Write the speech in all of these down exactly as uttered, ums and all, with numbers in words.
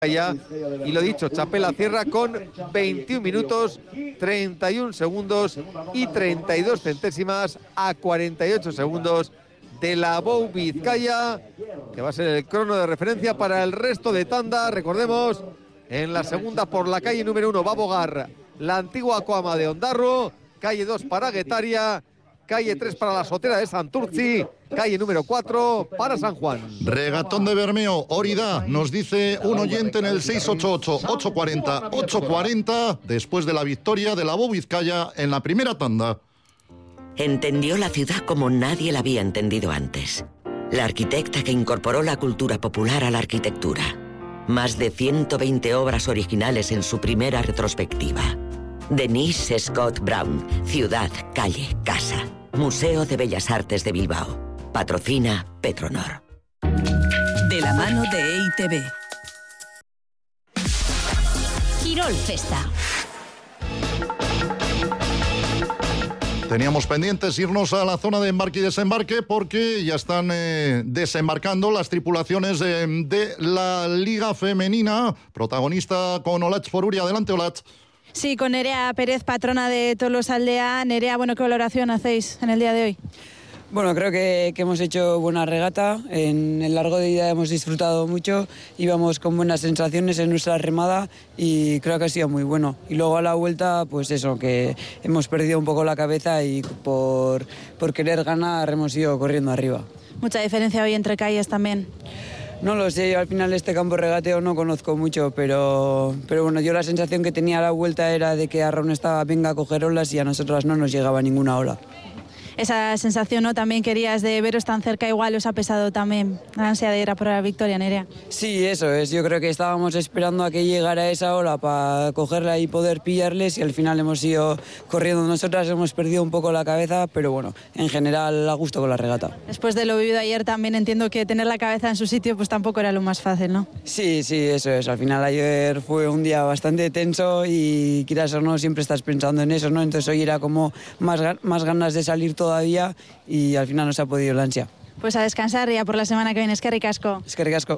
Ya, y lo dicho, Chapela cierra con veintiún minutos, treinta y un segundos y treinta y dos centésimas a cuarenta y ocho segundos de la Bou Vizcaya, que va a ser el crono de referencia para el resto de tanda. Recordemos, en la segunda por la calle número uno va a bogar la antigua Coama de Ondarro, calle dos para Guetaria, calle tres para la Sotera de Santurtzi, calle número cuatro para San Juan. Regatón de Bermeo, Orida, nos dice un oyente en el seis ocho ocho, ocho cuatro cero, ocho cuatro cero, después de la victoria de la Bou Vizcaya en la primera tanda. Entendió la ciudad como nadie la había entendido antes. La arquitecta que incorporó la cultura popular a la arquitectura. Más de ciento veinte obras originales en su primera retrospectiva. Denise Scott Brown, ciudad, calle, casa. Museo de Bellas Artes de Bilbao. Patrocina Petronor. De la mano de E I T V. Quirol Festa. Teníamos pendientes irnos a la zona de embarque y desembarque porque ya están eh, desembarcando las tripulaciones eh, de la Liga Femenina, protagonista con Olatz Foruri. Adelante, Olatz. Sí, con Nerea Pérez, patrona de Tolosaldea. Nerea, bueno, ¿qué valoración hacéis en el día de hoy? Bueno, creo que, que hemos hecho buena regata. En el largo de día hemos disfrutado mucho, íbamos con buenas sensaciones en nuestra remada y creo que ha sido muy bueno. Y luego a la vuelta, pues eso, que hemos perdido un poco la cabeza y por, por querer ganar hemos ido corriendo arriba. Mucha diferencia hoy entre calles también. No lo sé, yo al final este campo regateo no conozco mucho, pero, pero bueno, yo la sensación que tenía a la vuelta era de que Arraun estaba venga a coger olas y a nosotras no nos llegaba ninguna ola. Esa sensación, ¿no? También querías de veros tan cerca, igual os ha pesado también la ansia de ir a por la victoria, Nerea. Sí, eso es, yo creo que estábamos esperando a que llegara esa ola para cogerla y poder pillarles y al final hemos ido corriendo nosotras, hemos perdido un poco la cabeza, pero bueno, en general a gusto con la regata. Después de lo vivido ayer también entiendo que tener la cabeza en su sitio pues tampoco era lo más fácil, ¿no? Sí, sí, eso es, al final ayer fue un día bastante tenso y quieras o no siempre estás pensando en eso, ¿no? Entonces hoy era como más, más ganas de salir todavía y al final no se ha podido la ansia. Pues a descansar ya por la semana que viene. Eskerrik asko. Eskerrik asko.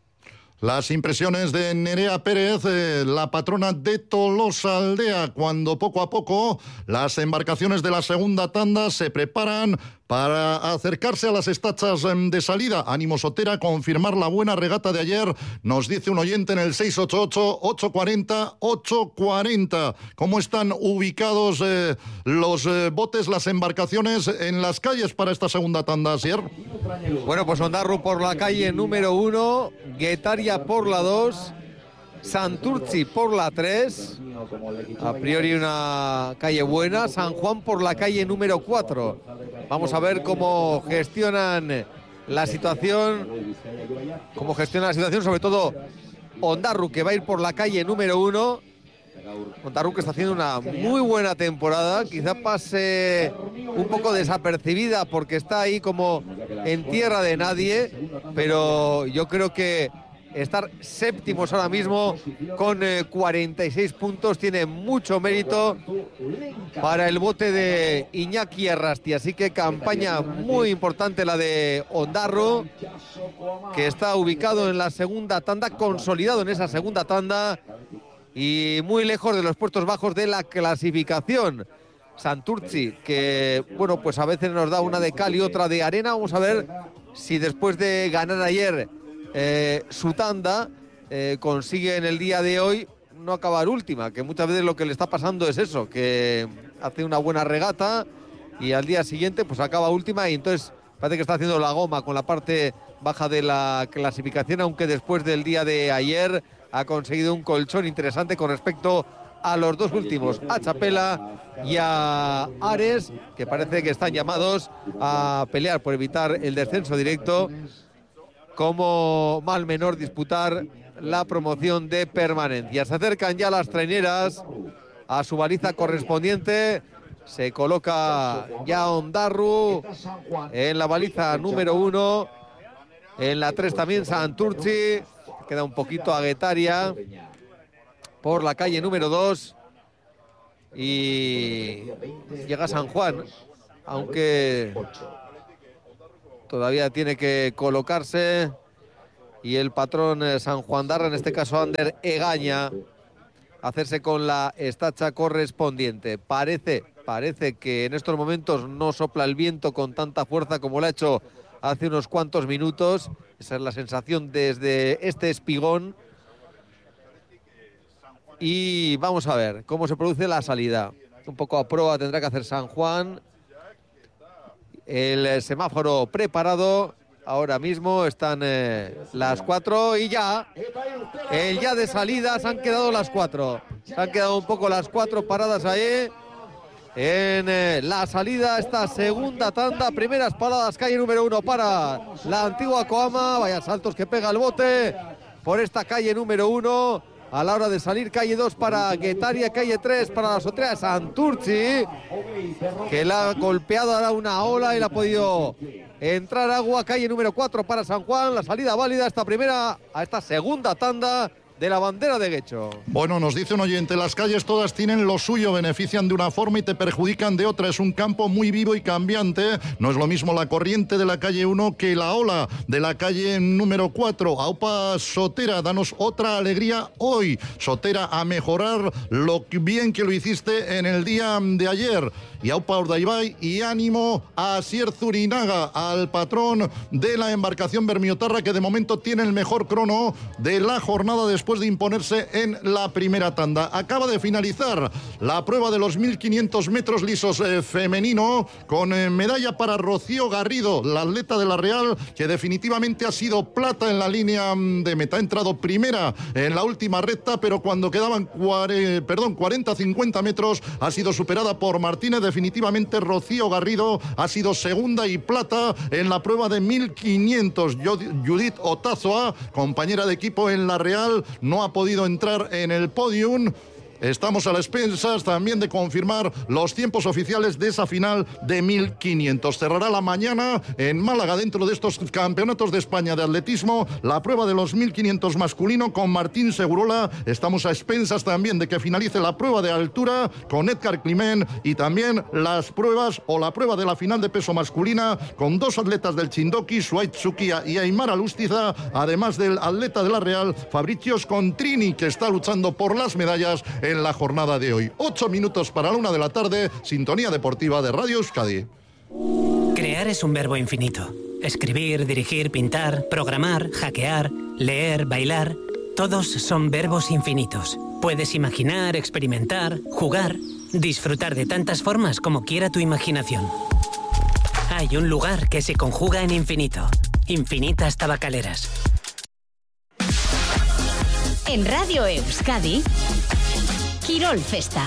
Las impresiones de Nerea Pérez, eh, la patrona de Tolosaldea, cuando poco a poco las embarcaciones de la segunda tanda se preparan para acercarse a las estachas de salida. Ánimo Sotera, confirmar la buena regata de ayer, nos dice un oyente en el seis ocho ocho, ocho cuatro cero, ocho cuatro cero. ¿Cómo están ubicados eh, los eh, botes, las embarcaciones en las calles para esta segunda tanda, Asier? Bueno, pues Ondarru por la calle número uno, Guetaria por la dos, Santurtzi por la tres, a priori una calle buena, San Juan por la calle número cuatro. Vamos a ver cómo gestionan la situación, cómo gestiona la situación, sobre todo Ondarru, que va a ir por la calle número uno. Ondarru que está haciendo una muy buena temporada, quizá pase un poco desapercibida porque está ahí como en tierra de nadie, pero yo creo que estar séptimos ahora mismo con eh, cuarenta y seis puntos tiene mucho mérito para el bote de Iñaki Arrasti, así que campaña muy importante la de Ondarru, que está ubicado en la segunda tanda, consolidado en esa segunda tanda y muy lejos de los puestos bajos de la clasificación. Santurtzi, que bueno, pues a veces nos da una de cal y otra de arena. Vamos a ver si después de ganar ayer eh, su tanda eh, consigue en el día de hoy no acabar última, que muchas veces lo que le está pasando es eso, que hace una buena regata y al día siguiente pues acaba última y entonces parece que está haciendo la goma con la parte baja de la clasificación, aunque después del día de ayer ha conseguido un colchón interesante con respecto a los dos últimos, a Chapela y a Ares, que parece que están llamados a pelear por evitar el descenso directo, como mal menor disputar la promoción de permanencia. Se acercan ya las traineras a su baliza correspondiente, se coloca ya Ondarru en la baliza número uno, en la tres también Santurtzi, queda un poquito a Guetaria por la calle número dos y llega San Juan, aunque todavía tiene que colocarse y el patrón eh, San Juan Darra, en este caso Ander Egaña, hacerse con la estacha correspondiente. Parece, parece que en estos momentos no sopla el viento con tanta fuerza como lo ha hecho hace unos cuantos minutos. Esa es la sensación desde este espigón. Y vamos a ver cómo se produce la salida. Un poco a proa tendrá que hacer San Juan. El semáforo preparado. Ahora mismo están eh, las cuatro y ya. El ya de salida se han quedado las cuatro. Se han quedado un poco las cuatro paradas ahí. En eh, la salida, esta segunda tanda. Primeras paradas, calle número uno para la antigua Coama. Vaya saltos que pega el bote por esta calle número uno. A la hora de salir, calle dos para Guetaria, calle tres para la azotea Santurtzi, que la ha golpeado ahora una ola y la ha podido entrar agua. Calle número cuatro para San Juan, la salida válida esta primera a esta segunda tanda de la bandera de Guecho. Bueno, nos dice un oyente, las calles todas tienen lo suyo, benefician de una forma y te perjudican de otra. Es un campo muy vivo y cambiante. No es lo mismo la corriente de la calle uno que la ola de la calle número cuatro. Aupa Sotera, danos otra alegría hoy. Sotera, a mejorar lo bien que lo hiciste en el día de ayer. Y Aupa Urdaibai, y ánimo a Asier Zurinaga, al patrón de la embarcación Bermiotarra, que de momento tiene el mejor crono de la jornada después de imponerse en la primera tanda. Acaba de finalizar la prueba de los mil quinientos metros lisos eh, femenino, con eh, medalla para Rocío Garrido, la atleta de la Real, que definitivamente ha sido plata en la línea de meta. Ha entrado primera en la última recta, pero cuando quedaban cuare, perdón, cuarenta a cincuenta metros ha sido superada por Martínez. Definitivamente Rocío Garrido ha sido segunda y plata en la prueba de mil quinientos. Judith Otazoa, compañera de equipo en la Real, no ha podido entrar en el podium. Estamos a las expensas también de confirmar los tiempos oficiales de esa final de mil quinientos. Cerrará la mañana en Málaga, dentro de estos campeonatos de España de atletismo, la prueba de los mil quinientos masculino con Martín Segurola. Estamos a expensas también de que finalice la prueba de altura con Edgar Climent, y también las pruebas o la prueba de la final de peso masculina con dos atletas del Chindoki, Suait Sukia y Aymar Alustiza, además del atleta de la Real, Fabricios Contrini, que está luchando por las medallas en la jornada de hoy. Ocho minutos para la una de la tarde, sintonía deportiva de Radio Euskadi. Crear es un verbo infinito. Escribir, dirigir, pintar, programar, hackear, leer, bailar, todos son verbos infinitos. Puedes imaginar, experimentar, jugar, disfrutar de tantas formas como quiera tu imaginación. Hay un lugar que se conjuga en infinito. Infinitas Tabacaleras. En Radio Euskadi, Quirol Festa.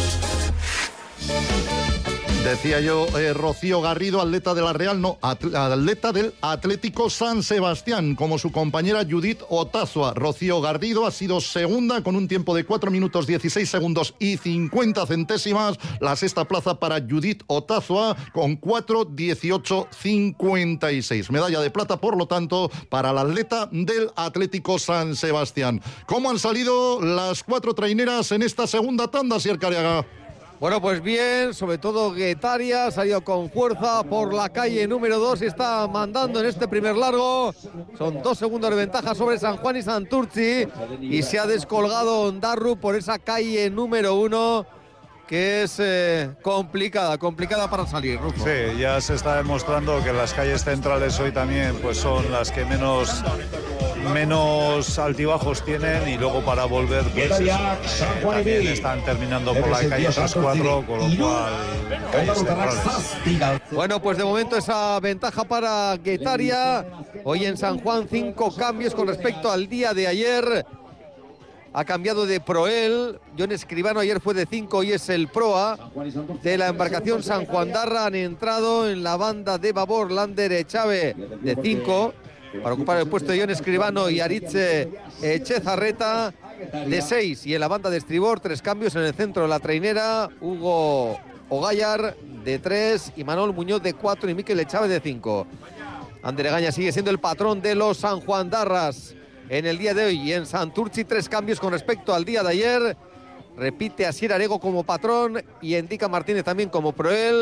Decía yo, eh, Rocío Garrido, atleta de la Real, no, atl- atleta del Atlético San Sebastián, como su compañera Judith Otazoa. Rocío Garrido ha sido segunda con un tiempo de cuatro minutos dieciséis segundos y cincuenta centésimas. La sexta plaza para Judith Otazoa con cuatro dieciocho cincuenta y seis. Medalla de plata, por lo tanto, para la atleta del Atlético San Sebastián. ¿Cómo han salido las cuatro traineras en esta segunda tanda, Sier Cariaga? Bueno, pues bien, sobre todo Guetaria ha salido con fuerza por la calle número dos y está mandando en este primer largo. Son dos segundos de ventaja sobre San Juan y Santurtzi, y se ha descolgado Ondarru por esa calle número uno, que es eh, complicada, complicada para salir, Rufo. Sí, ya se está demostrando que las calles centrales hoy también pues son las que menos menos altibajos tienen, y luego para volver pues eso, eh, también están terminando por la calle tres cuatro, con lo cual calles centrales. Bueno, pues de momento esa ventaja para Guetaria. Hoy en San Juan cinco cambios con respecto al día de ayer. Ha cambiado de Proel. John Escribano ayer fue de cinco y es el Proa de la embarcación San Juan Darra. Han entrado en la banda de babor Lander Echave de cinco para ocupar el puesto de John Escribano y Aritze Echezarreta de seis. Y en la banda de estribor, tres cambios en el centro de la trainera. Hugo Ogallar de tres y Manuel Muñoz de cuatro y Miquel Echave de cinco. Ander Egaña sigue siendo el patrón de los San Juan Darras en el día de hoy. Y en Santurtzi, tres cambios con respecto al día de ayer. Repite Asier Arego como patrón y Endica Martínez también como Proel.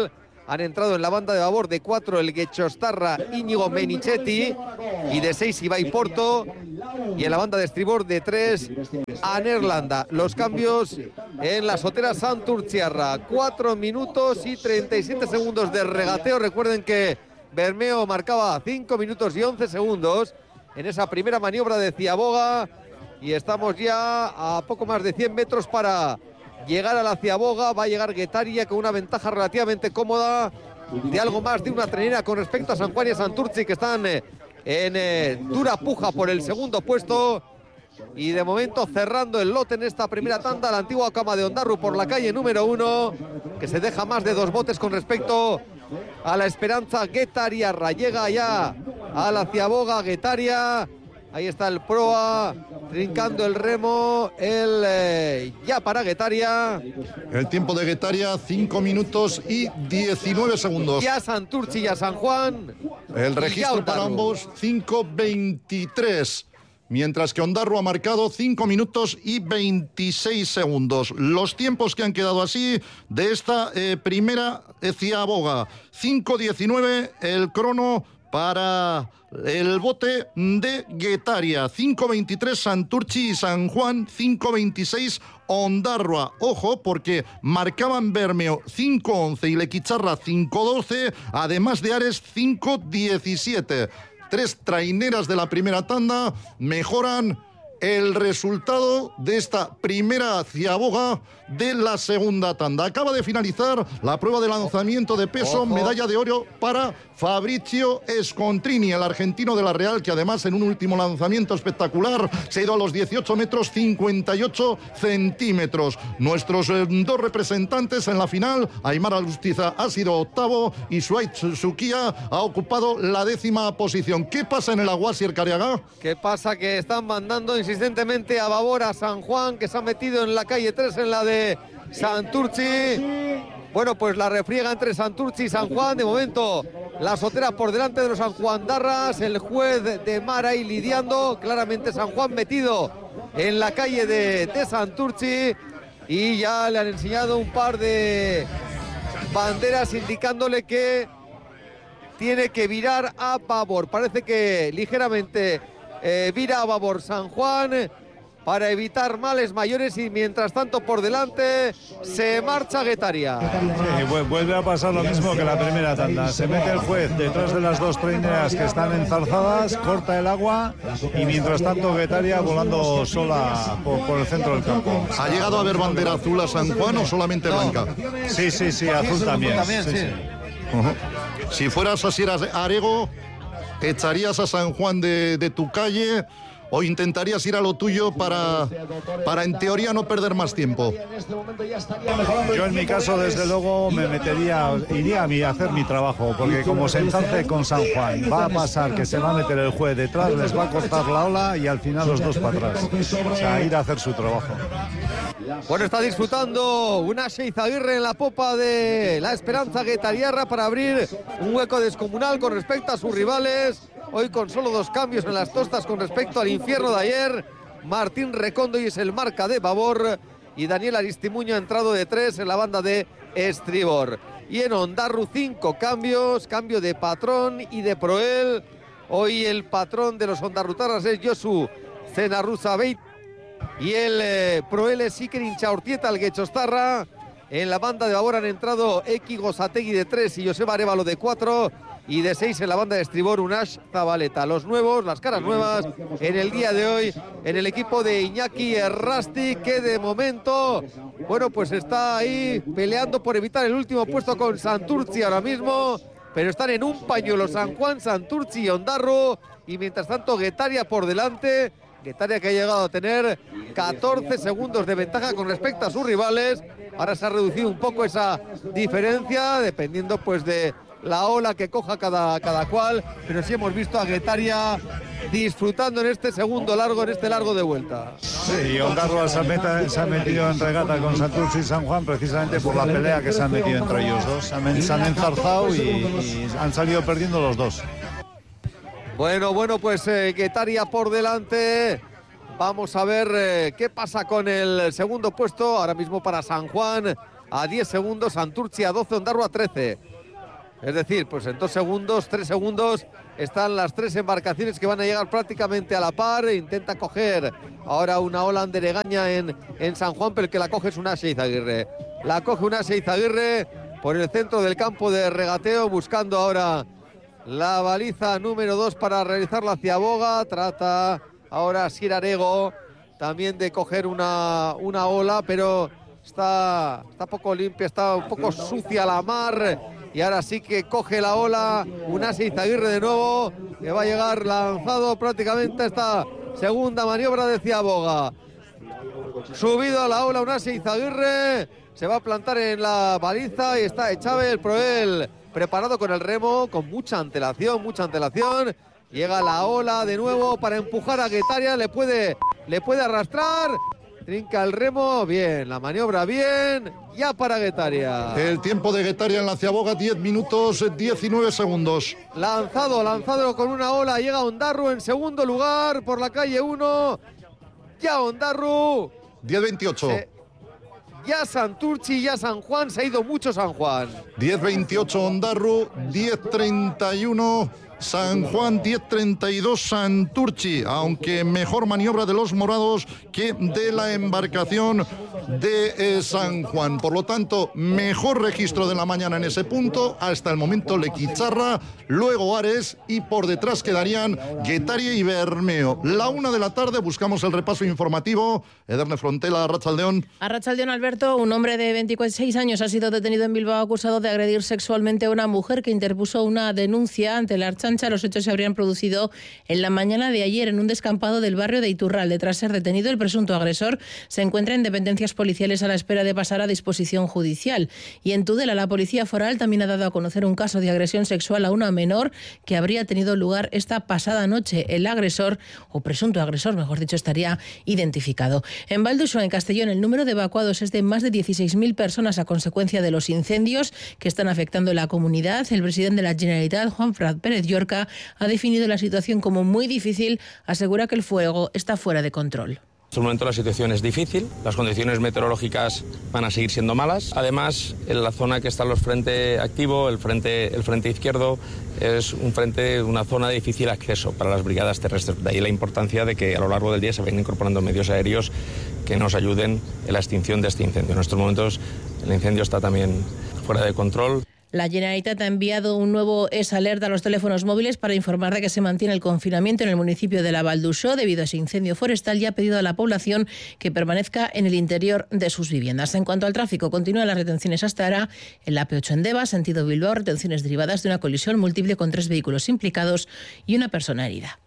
han entrado en la banda de babor. De cuatro el Guechostarra Íñigo Menichetti y de seis Ibai Porto, y en la banda de estribor de tres a Nerlanda. Los cambios en la sotera Santurtziarra, cuatro minutos y treinta y siete segundos de regateo. Recuerden que Bermeo marcaba cinco minutos y once segundos en esa primera maniobra de Ciaboga, y estamos ya a poco más de cien metros para llegar a la Ciaboga. Va a llegar Guetaria con una ventaja relativamente cómoda de algo más de una trenera con respecto a San Juan y a Santurtzi, que están eh, en eh, dura puja por el segundo puesto. Y de momento cerrando el lote en esta primera tanda, la antigua cama de Ondarru por la calle número uno, que se deja más de dos botes con respecto a la Esperanza Guetariarra. Llega ya a la Ciaboga Guetaria. Ahí está el proa trincando el remo, el eh, ya para Guetaria. El tiempo de Guetaria, cinco minutos y diecinueve segundos. Ya Santurtzi y a San Juan. El registro para ambos, cinco veintitrés. Mientras que Ondarru ha marcado cinco minutos y veintiséis segundos. Los tiempos que han quedado así de esta eh, primera eh, Ciaboga. cinco diecinueve el crono para el bote de Guetaria. cinco veintitrés Santurtzi y San Juan, cinco veintiséis Ondarrua. Ojo, porque marcaban Bermeo cinco once y Lequicharra cinco doce, además de Ares cinco diecisiete. Tres traineras de la primera tanda mejoran el resultado de esta primera Ciaboga de la segunda tanda. Acaba de finalizar la prueba de lanzamiento de peso. Ojo. Medalla de oro para Fabrizio Scontrini, el argentino de la Real, que además en un último lanzamiento espectacular se ha ido a los dieciocho metros cincuenta y ocho centímetros. Nuestros eh, dos representantes en la final, Aymar Alustiza ha sido octavo y Suait Suquía ha ocupado la décima posición. ¿Qué pasa en el Aguasier, Cariaga? ¿Qué pasa? Que están mandando insistentemente a babor a San Juan, que se ha metido en la calle tres, en la de Santurtzi. Bueno, pues la refriega entre Santurtzi y San Juan. De momento la sotera por delante de los sanjuandarras. El juez de mar ahí lidiando. Claramente San Juan metido en la calle de, de Santurtzi. Y ya le han enseñado un par de banderas indicándole que tiene que virar a babor. Parece que ligeramente eh, vira a babor San Juan para evitar males mayores, y mientras tanto por delante se marcha Guetaria. Sí, vuelve a pasar lo mismo que la primera tanda. Se mete el juez detrás de las dos traineras que están enzarzadas, corta el agua y mientras tanto Guetaria volando sola por, por el centro del campo. ¿Ha llegado a haber bandera azul a San Juan o solamente no. blanca? Sí, sí, sí, azul también. también sí, sí. Sí. Uh-huh. Si fueras así Arego, ¿echarías a San Juan de, de tu calle o intentarías ir a lo tuyo para, para en teoría no perder más tiempo? Yo en mi caso desde luego me metería, iría a, mí a hacer mi trabajo, porque como se enzarce con San Juan, va a pasar que se va a meter el juez detrás, les va a cortar la ola y al final los dos para atrás. O sea, ir a hacer su trabajo. Bueno, está disfrutando una Seizaguirre en la popa de la Esperanza Guetariarra para abrir un hueco descomunal con respecto a sus rivales. Hoy con solo dos cambios en las tostas con respecto al infierno de ayer. Martín Recondo y es el marca de babor, y Daniel Aristimuño ha entrado de tres en la banda de estribor. Y en Ondarru cinco cambios, cambio de patrón y de proel. Hoy el patrón de los ondarrutarras es Josu Zenarruzabeit y el eh, proel es Iker Inchaurtieta, el Guechostarra. En la banda de babor han entrado Eki Gosategui de tres y Joseba Arévalo de cuatro. Y de seis en la banda de estribor Unash Zabaleta. Los nuevos, las caras nuevas en el día de hoy en el equipo de Iñaki Errasti, que de momento, bueno, pues está ahí peleando por evitar el último puesto con Santurtzi ahora mismo, pero están en un pañuelo San Juan, Santurtzi y Ondarru, y mientras tanto Guetaria por delante. Guetaria que ha llegado a tener catorce segundos de ventaja con respecto a sus rivales. Ahora se ha reducido un poco esa diferencia, dependiendo pues de la ola que coja cada, cada cual, pero sí hemos visto a Guetaria disfrutando en este segundo largo, en este largo de vuelta. Sí, y Ondarrua se, se ha metido en regata con Santurtzi y San Juan precisamente por la pelea que se han metido entre ellos dos. Se han, se han enzarzado y, y han salido perdiendo los dos. Bueno, bueno, pues eh, Guetaria por delante. Vamos a ver eh, qué pasa con el segundo puesto. Ahora mismo para San Juan a diez segundos, Santurtzi a doce, Ondarrua a trece. Es decir, pues en dos segundos, tres segundos, están las tres embarcaciones que van a llegar prácticamente a la par. Intenta coger ahora una ola anderegaña en, en San Juan, pero el que la coge es Unai Eizaguirre. La coge Unai Eizaguirre por el centro del campo de regateo, buscando ahora la baliza número dos para realizarla hacia Boga. Trata ahora Sier Arego también de coger una, una ola, pero está, está poco limpia, está un poco sucia la mar. Y ahora sí que coge la ola Unai Eizaguirre de nuevo, que va a llegar lanzado prácticamente a esta segunda maniobra de Ciaboga. Subido a la ola Unai Eizaguirre, se va a plantar en la baliza y está Echave, el Proel, preparado con el remo, con mucha antelación, mucha antelación. Llega la ola de nuevo para empujar a Guetaria, le puede, le puede arrastrar. Trinca el remo, bien, la maniobra bien, ya para Guetaria. El tiempo de Guetaria en la Ciaboga, diez minutos, diecinueve segundos. Lanzado, lanzado con una ola, llega Ondarru en segundo lugar por la calle uno. Ya Ondarru. diez veintiocho. Se, ya Santurtzi, ya San Juan, se ha ido mucho San Juan. diez veintiocho Ondarru, diez treinta y uno San Juan, diez treinta y dos Santurtzi, aunque mejor maniobra de los morados que de la embarcación de eh, San Juan. Por lo tanto, mejor registro de la mañana en ese punto. Hasta el momento Lequicharra, luego Ares y por detrás quedarían Guetaria y Bermeo. La una de la tarde buscamos el repaso informativo. Ederne Frontela, Arratsaldeon. Arratsaldeon, Alberto. Un hombre de veintiséis años ha sido detenido en Bilbao acusado de agredir sexualmente a una mujer que interpuso una denuncia ante la Ertzaintza. Los hechos se habrían producido en la mañana de ayer en un descampado del barrio de Iturralde. Tras ser detenido, el presunto agresor se encuentra en dependencias policiales a la espera de pasar a disposición judicial. Y en Tudela, la policía foral también ha dado a conocer un caso de agresión sexual a una menor que habría tenido lugar esta pasada noche. El agresor, o presunto agresor, mejor dicho, estaría identificado. En Val d'Uixó, en Castellón, el número de evacuados es de más de dieciséis mil personas a consecuencia de los incendios que están afectando la comunidad. El presidente de la Generalitat, Juan Prat Pérez Llorca, ha definido la situación como muy difícil. Asegura que el fuego está fuera de control. En este momento la situación es difícil, las condiciones meteorológicas van a seguir siendo malas. Además, en la zona que está el frente activo, el frente, el frente izquierdo, es un frente, una zona de difícil acceso para las brigadas terrestres. De ahí la importancia de que a lo largo del día se vayan incorporando medios aéreos que nos ayuden en la extinción de este incendio. En estos momentos el incendio está también fuera de control. La Generalitat ha enviado un nuevo S Alert a los teléfonos móviles para informar de que se mantiene el confinamiento en el municipio de la Val d'Uixó debido a ese incendio forestal y ha pedido a la población que permanezca en el interior de sus viviendas. En cuanto al tráfico, continúan las retenciones hasta ahora en la P ocho en Deva, sentido Bilbao, retenciones derivadas de una colisión múltiple con tres vehículos implicados y una persona herida.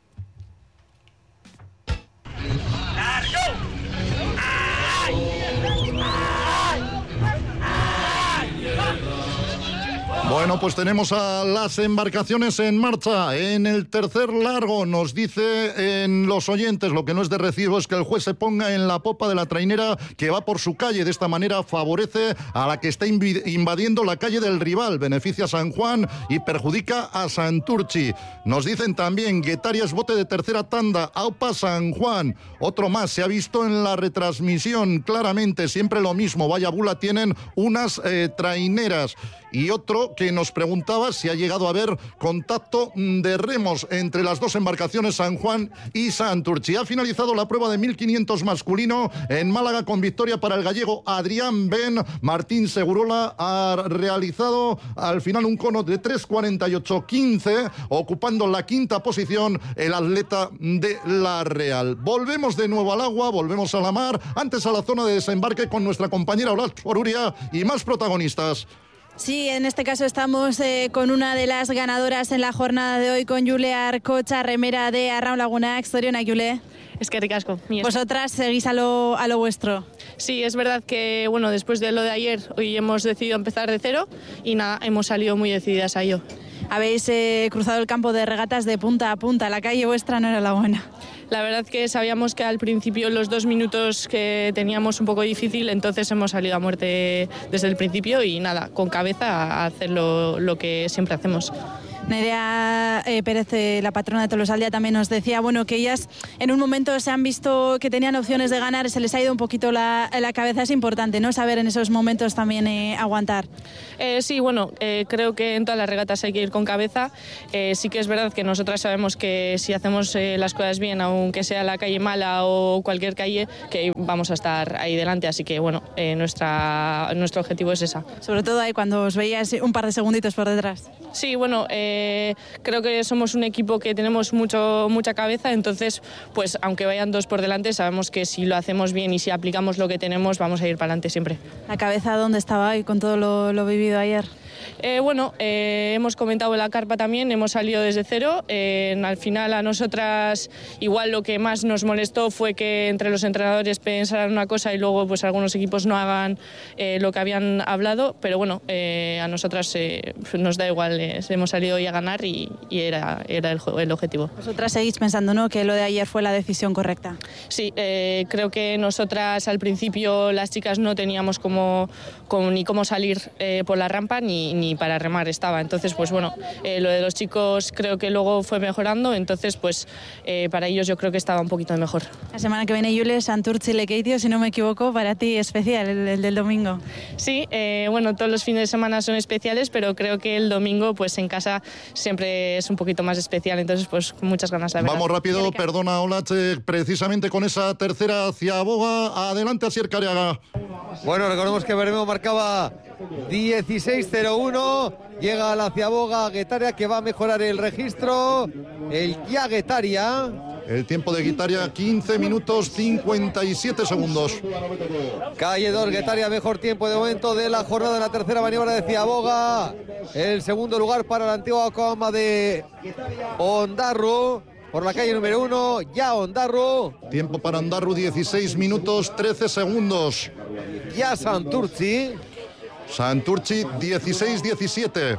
Bueno, pues tenemos a las embarcaciones en marcha. En el tercer largo nos dice en los oyentes, lo que no es de recibo es que el juez se ponga en la popa de la trainera que va por su calle. De esta manera favorece a la que está invadiendo la calle del rival, beneficia a San Juan y perjudica a Santurtzi. Nos dicen también, Guetaria es bote de tercera tanda, aupa San Juan. Otro más, se ha visto en la retransmisión claramente, siempre lo mismo, vaya bula tienen unas eh, traineras. Y otro que nos preguntaba si ha llegado a haber contacto de remos entre las dos embarcaciones San Juan y Santurtzi. Ha finalizado la prueba de mil quinientos masculino en Málaga con victoria para el gallego Adrián Ben. Martín Segurola ha realizado al final un cono de tres cuarenta y ocho quince, ocupando la quinta posición el atleta de La Real. Volvemos de nuevo al agua, volvemos a la mar, antes a la zona de desembarque con nuestra compañera Olatz Oruria y más protagonistas. Sí, en este caso estamos eh, con una de las ganadoras en la jornada de hoy, con Jule Arcocha, remera de Arraun Lagunak. Zorionak, Jule. Es que ricasco. Vosotras seguís a lo, a lo vuestro. Sí, es verdad que bueno, después de lo de ayer, hoy hemos decidido empezar de cero y nada, hemos salido muy decididas a ello. Habéis eh, cruzado el campo de regatas de punta a punta, la calle vuestra no era la buena. La verdad que sabíamos que al principio los dos minutos que teníamos un poco difícil, entonces hemos salido a muerte desde el principio y nada, con cabeza a hacer lo, lo que siempre hacemos. Nerea eh, Pérez, eh, la patrona de Tolosaldea, también nos decía, bueno, que ellas en un momento se han visto que tenían opciones de ganar, se les ha ido un poquito la, la cabeza. Es importante, ¿no?, saber en esos momentos también eh, aguantar. Eh, sí, bueno, eh, creo que en todas las regatas hay que ir con cabeza. Eh, sí que es verdad que nosotras sabemos que si hacemos eh, las cosas bien, aunque sea la calle mala o cualquier calle, que vamos a estar ahí delante. Así que, bueno, eh, nuestra, nuestro objetivo es esa. Sobre todo ahí cuando os veías un par de segunditos por detrás. Sí, bueno, eh, creo que somos un equipo que tenemos mucho, mucha cabeza, entonces, pues aunque vayan dos por delante, sabemos que si lo hacemos bien y si aplicamos lo que tenemos, vamos a ir para adelante siempre. ¿La cabeza dónde estaba hoy con todo lo, lo vivido ayer? Eh, bueno, eh, hemos comentado en la carpa también, hemos salido desde cero. Eh, al final a nosotras igual lo que más nos molestó fue que entre los entrenadores pensaran una cosa y luego pues algunos equipos no hagan eh, lo que habían hablado, pero bueno, eh, a nosotras eh, nos da igual, eh, hemos salido hoy a ganar y, y era, era el, el objetivo. Vosotras seguís pensando, ¿no?, que lo de ayer fue la decisión correcta. Sí, eh, creo que nosotras al principio las chicas no teníamos como, como, ni cómo salir eh, por la rampa ni ni para remar estaba, entonces pues bueno, eh, lo de los chicos creo que luego fue mejorando, entonces pues eh, para ellos yo creo que estaba un poquito mejor. La semana que viene, Jule, Santurtzi Lekeitio, si no me equivoco, para ti especial, el, el del domingo. Sí, eh, bueno, todos los fines de semana son especiales, pero creo que el domingo pues en casa siempre es un poquito más especial, entonces pues con muchas ganas, la verdad. Vamos rápido, perdona Olache, precisamente con esa tercera Ciaboga, adelante Asier Careaga. Bueno, recordemos que Bermeo marcaba dieciséis cero uno, llega a la Ciaboga Guetaria, que va a mejorar el registro, el ya Guetaria. El tiempo de Guetaria, quince minutos cincuenta y siete segundos. Calle dos, Guetaria, mejor tiempo de momento de la jornada en la tercera maniobra de Ciaboga. El segundo lugar para la antigua cama de Ondarru. Por la calle número uno, ya Ondarru. Tiempo para Ondarru, dieciséis minutos trece segundos. Ya Santurtzi. Santurtzi, dieciséis diecisiete.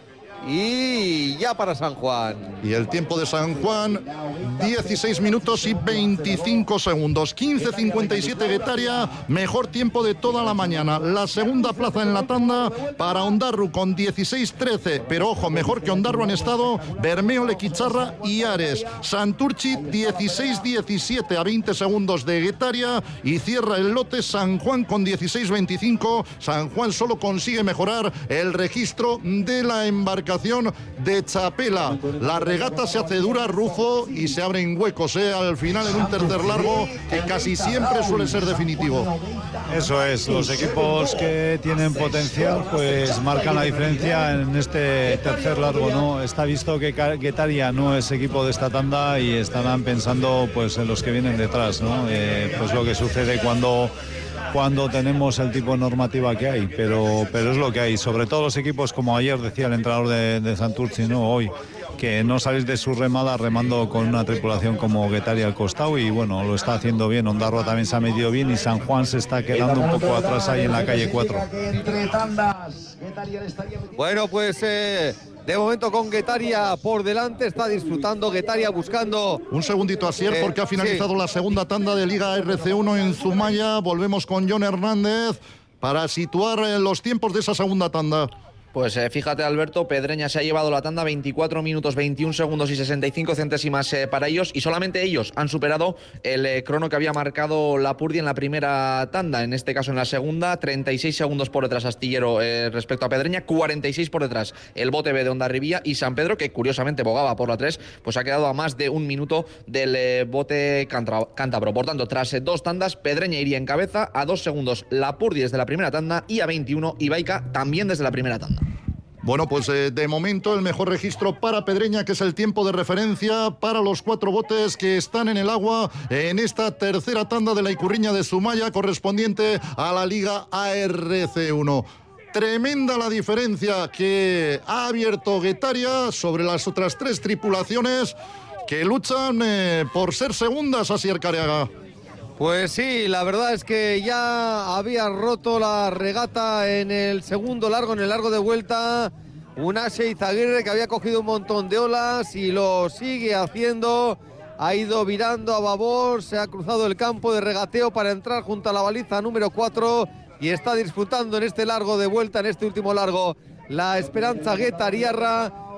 Y ya para San Juan. Y el tiempo de San Juan, dieciséis minutos y veinticinco segundos. quince cincuenta y siete Guetaria, mejor tiempo de toda la mañana. La segunda plaza en la tanda para Ondarru con dieciséis trece. Pero ojo, mejor que Ondarru han estado Bermeo, Lequicharra y Ares. Santurtzi, dieciséis diecisiete a veinte segundos de Guetaria. Y cierra el lote San Juan con dieciséis veinticinco. San Juan solo consigue mejorar el registro de la embarcación de Chapela. La regata se hace dura, Rufo, y se abren huecos, ¿eh? Al final en un tercer largo que casi siempre suele ser definitivo. Eso es, los equipos que tienen potencial pues marcan la diferencia en este tercer largo, ¿no? Está visto que Guetaria no es equipo de esta tanda y estarán pensando pues en los que vienen detrás, ¿no? Eh, pues lo que sucede cuando cuando tenemos el tipo de normativa que hay, pero, pero es lo que hay, sobre todo los equipos, como ayer decía el entrenador de, de Santurtzi, ¿no?, hoy, que no salís de su remada remando con una tripulación como Guetaria al costado, y bueno, lo está haciendo bien. Ondarroa también se ha metido bien y San Juan se está quedando un poco atrás ahí en la calle cuatro. Bueno, pues eh, de momento con Guetaria por delante, está disfrutando Guetaria buscando... Un segundito, Asier, eh, porque ha finalizado sí. la segunda tanda de Liga R C uno en Zumaya. Volvemos con Jon Hernández para situar eh, los tiempos de esa segunda tanda. Pues eh, fíjate, Alberto, Pedreña se ha llevado la tanda, veinticuatro minutos, veintiún segundos y sesenta y cinco centésimas eh, para ellos, y solamente ellos han superado el eh, crono que había marcado Lapurdi en la primera tanda, en este caso en la segunda, treinta y seis segundos por detrás Astillero eh, respecto a Pedreña, cuarenta y seis por detrás el bote B de Hondarribía, y San Pedro, que curiosamente bogaba por la tres, pues ha quedado a más de un minuto del eh, bote cántabro. Por tanto, tras eh, dos tandas, Pedreña iría en cabeza, a dos segundos Lapurdi desde la primera tanda, y a veintiuno Ibaica también desde la primera tanda. Bueno, pues eh, de momento el mejor registro para Pedreña, que es el tiempo de referencia para los cuatro botes que están en el agua en esta tercera tanda de la Icurriña de Zumaya, correspondiente a la Liga A R C uno. Tremenda la diferencia que ha abierto Guetaria sobre las otras tres tripulaciones que luchan eh, por ser segundas, Asier Careaga. Pues sí, la verdad es que ya había roto la regata en el segundo largo, en el largo de vuelta, un Ase Izaguirre que había cogido un montón de olas y lo sigue haciendo. Ha ido virando a babor, se ha cruzado el campo de regateo para entrar junto a la baliza número cuatro y está disfrutando en este largo de vuelta, en este último largo, la Esperanza Guetariarra,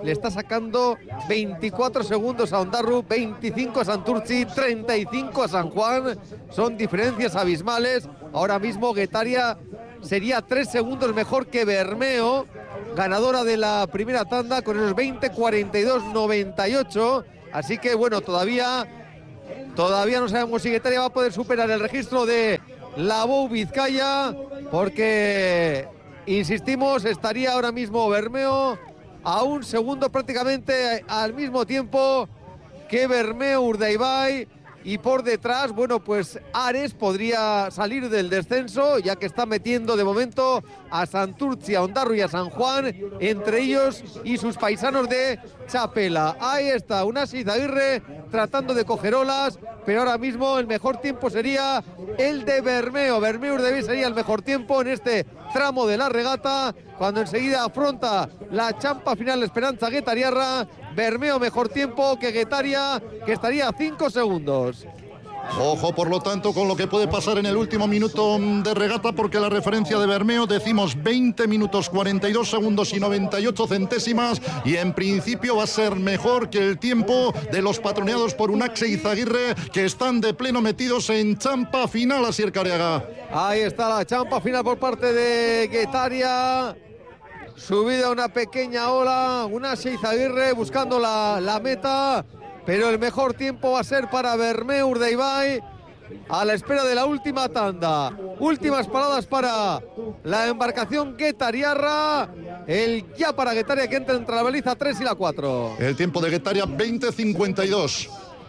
le está sacando veinticuatro segundos a Ondarru, veinticinco a Santurtzi, treinta y cinco a San Juan. Son diferencias abismales. Ahora mismo Guetaria sería tres segundos mejor que Bermeo, ganadora de la primera tanda con esos veinte cuarenta y dos noventa y ocho. Así que bueno, todavía, todavía no sabemos si Guetaria va a poder superar el registro de la Bou Vizcaya, porque, insistimos, estaría ahora mismo Bermeo a un segundo prácticamente al mismo tiempo que Bermeo Urdaibai. Y por detrás, bueno, pues Ares podría salir del descenso, ya que está metiendo de momento a Santurtzi, a Ondarru y a San Juan, entre ellos y sus paisanos de Chapela. Ahí está, Unasi Izaguirre tratando de coger olas, pero ahora mismo el mejor tiempo sería el de Bermeo. Bermeo Urdaibai sería el mejor tiempo en este tramo de la regata, cuando enseguida afronta la champa final Esperanza Guetariarra. Bermeo mejor tiempo que Guetaria, que estaría a cinco segundos. Ojo, por lo tanto, con lo que puede pasar en el último minuto de regata, porque la referencia de Bermeo, decimos veinte minutos cuarenta y dos segundos y noventa y ocho centésimas, y en principio va a ser mejor que el tiempo de los patroneados por Unaxe y Izaguirre, que están de pleno metidos en champa final, Asier Careaga. Ahí está la champa final por parte de Guetaria. Subida una pequeña ola, Unasi Izaguirre buscando la, la meta, pero el mejor tiempo va a ser para Bermeo Urdaibai, a la espera de la última tanda. Últimas paradas para la embarcación guetariarra, el ya para Guetaria, que entra entre la baliza tres y la cuatro. El tiempo de Guetaria veinte cincuenta y dos.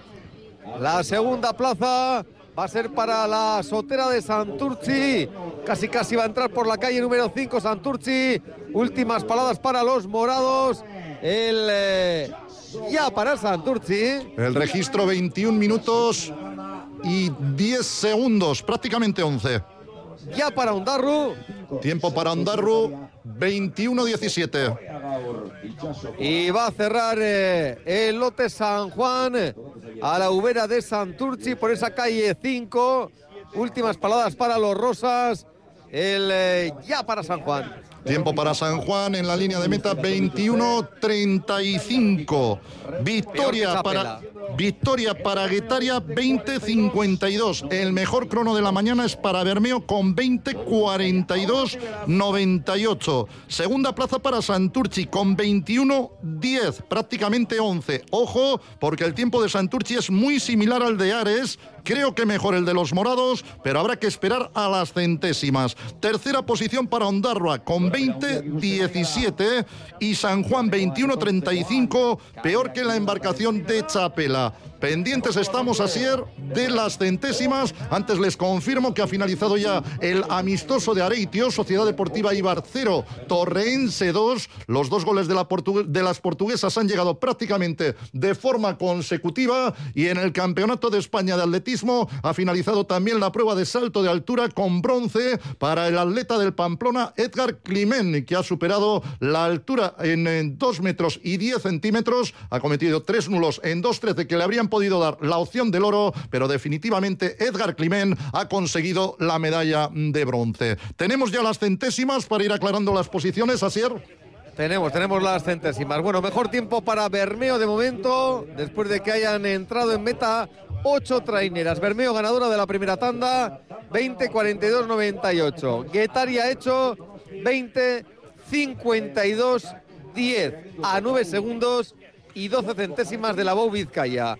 La segunda plaza va a ser para la sotera de Santurtzi. Casi casi va a entrar por la calle número cinco Santurtzi. Últimas paradas para los morados. El eh, ya para Santurtzi. El registro veintiún minutos y diez segundos, prácticamente once. Ya para Ondarru. Tiempo para Ondarru, veintiuno diecisiete. Y va a cerrar eh, el lote San Juan a la ubera de Santurtzi por esa calle cinco. Últimas paradas para los rosas. El eh, ya para San Juan. Tiempo para San Juan en la línea de meta, veintiuno treinta y cinco. Victoria para, victoria para Guetaria, veinte cincuenta y dos. El mejor crono de la mañana es para Bermeo con veinte cuarenta y dos noventa y ocho. Segunda plaza para Santurtzi con veintiuno diez, prácticamente once. Ojo, porque el tiempo de Santurtzi es muy similar al de Ares. Creo que mejor el de los morados, pero habrá que esperar a las centésimas. Tercera posición para Ondarrua con veinte diecisiete y San Juan veintiuno treinta y cinco, peor que la embarcación de Chapela. Pendientes estamos, Asier, de las centésimas. Antes les confirmo que ha finalizado ya el amistoso de Areitio, Sociedad Deportiva Ibar cero, Torreense dos. Los dos goles de, la portugue- de las portuguesas han llegado prácticamente de forma consecutiva, y en el Campeonato de España de Atletismo ha finalizado también la prueba de salto de altura con bronce para el atleta del Pamplona, Edgar Climent, que ha superado la altura en, en dos metros y diez centímetros. Ha cometido tres nulos en dos trece que le habrían podido dar la opción del oro, pero definitivamente Edgar Climent ha conseguido la medalla de bronce. Tenemos ya las centésimas para ir aclarando las posiciones, Asier. Tenemos, tenemos las centésimas. Bueno, mejor tiempo para Bermeo de momento, después de que hayan entrado en meta ocho traineras. Bermeo ganadora de la primera tanda, veinte cuarenta y dos noventa y ocho. Guetaria ha hecho veinte cincuenta y dos diez a nueve segundos y doce centésimas de la Bou Vizcaya.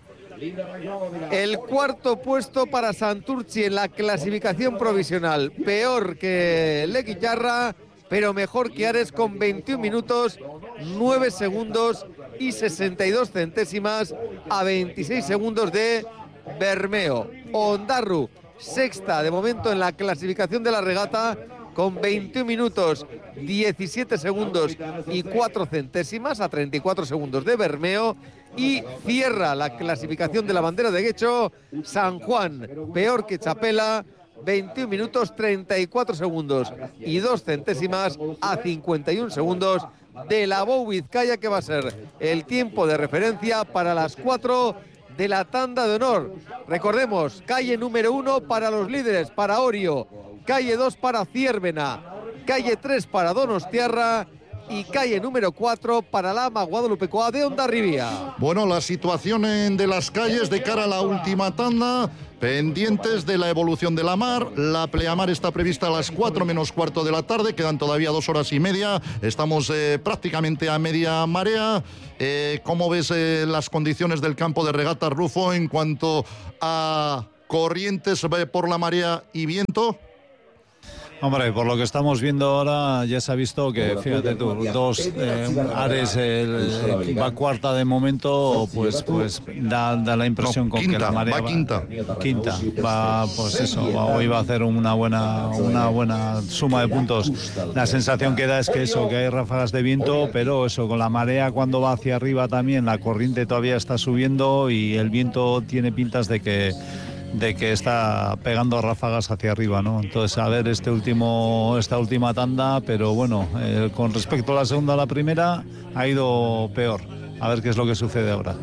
El cuarto puesto para Santurtzi en la clasificación provisional, peor que Leguillarra, pero mejor que Ares con veintiún minutos, nueve segundos y sesenta y dos centésimas a veintiséis segundos de Bermeo. Ondarru, sexta de momento en la clasificación de la regata, con veintiún minutos, diecisiete segundos y cuatro centésimas a treinta y cuatro segundos de Bermeo. Y cierra la clasificación de la bandera de Guecho San Juan, peor que Chapela, veintiún minutos, treinta y cuatro segundos y dos centésimas a cincuenta y un segundos de la Bou Vizcaya, que va a ser el tiempo de referencia para las cuatro de la tanda de honor. Recordemos, calle número uno para los líderes, para Orio, calle dos para Ciérvena, calle tres para Donostiarra y calle número cuatro para la ama Guadalupecoa de Hondarribia. Bueno, la situación de las calles de cara a la última tanda, pendientes de la evolución de la mar. La pleamar está prevista a las cuatro menos cuarto de la tarde, quedan todavía dos horas y media, estamos eh, prácticamente a media marea. Eh, ¿Cómo ves eh, las condiciones del campo de regatas, Rufo, en cuanto a corrientes por la marea y viento? Hombre, por lo que estamos viendo ahora ya se ha visto que, fíjate tú, dos eh, Ares el, va cuarta de momento, pues pues da, da la impresión no, con quinta, que la marea va, va quinta. Quinta, va pues eso, va, hoy va a hacer una buena una buena suma de puntos. La sensación que da es que eso, que hay ráfagas de viento, pero eso, con la marea cuando va hacia arriba también, la corriente todavía está subiendo y el viento tiene pintas de que de que está pegando ráfagas hacia arriba, ¿no? Entonces, a ver este último, esta última tanda, pero bueno, eh, con respecto a la segunda a la primera, ha ido peor. A ver qué es lo que sucede ahora.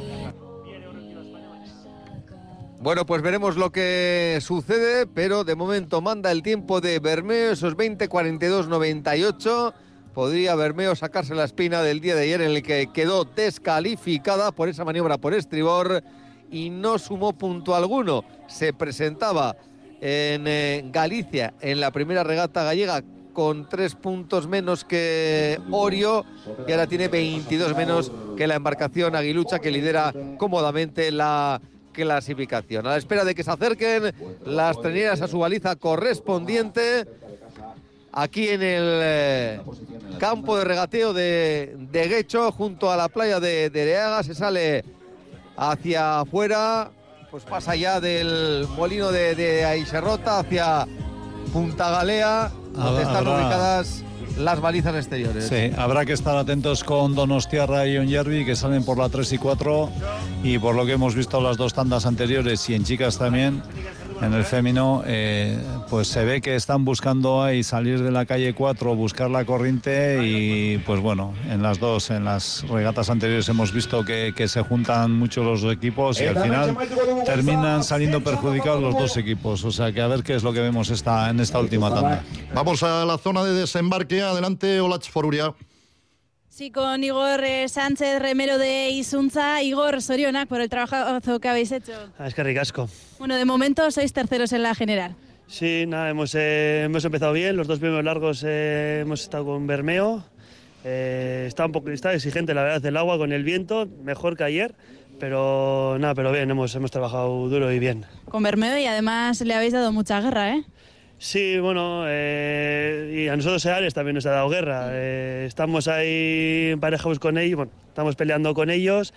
Bueno, pues veremos lo que sucede, pero de momento manda el tiempo de Bermeo, esos veinte cuarenta y dos noventa y ocho. Podría Bermeo sacarse la espina del día de ayer en el que quedó descalificada por esa maniobra por estribor y no sumó punto alguno. Se presentaba en eh, Galicia en la primera regata gallega con tres puntos menos que Orio y ahora tiene veintidós menos que la embarcación Aguilucha, que lidera cómodamente la clasificación. A la espera de que se acerquen las treneras a su baliza correspondiente, aquí en el eh, campo de regateo de, de Guecho, junto a la playa de, de Ereaga, se sale hacia afuera, pues pasa ya del molino de, de Aixerrota hacia Punta Galea, donde están habrá, ubicadas las balizas exteriores. Sí, habrá que estar atentos con Donostiarra y Onjervi, que salen por la tres y cuatro, y por lo que hemos visto las dos tandas anteriores y en chicas también, en el fémino, eh, pues se ve que están buscando ahí salir de la calle cuatro, buscar la corriente y pues bueno, en las dos, en las regatas anteriores hemos visto que, que se juntan mucho los dos equipos y al final terminan saliendo perjudicados los dos equipos, o sea que a ver qué es lo que vemos esta, en esta última tanda. Vamos a la zona de desembarque, adelante Olatz Foruria. Sí, con Igor eh, Sánchez, remero de Isunza. Igor, sorionak por el trabajo que habéis hecho. Ah, es que ricasco. Bueno, de momento sois terceros en la general. Sí, nada, hemos, eh, hemos empezado bien. Los dos primeros largos eh, hemos estado con Bermeo. Eh, está un poco está exigente, la verdad, el agua con el viento, mejor que ayer. Pero nada, pero bien, hemos, hemos trabajado duro y bien. Con Bermeo y además le habéis dado mucha guerra, ¿eh? Sí, bueno, eh, y a nosotros Ares también nos ha dado guerra. Eh, estamos ahí emparejados con ellos, bueno, estamos peleando con ellos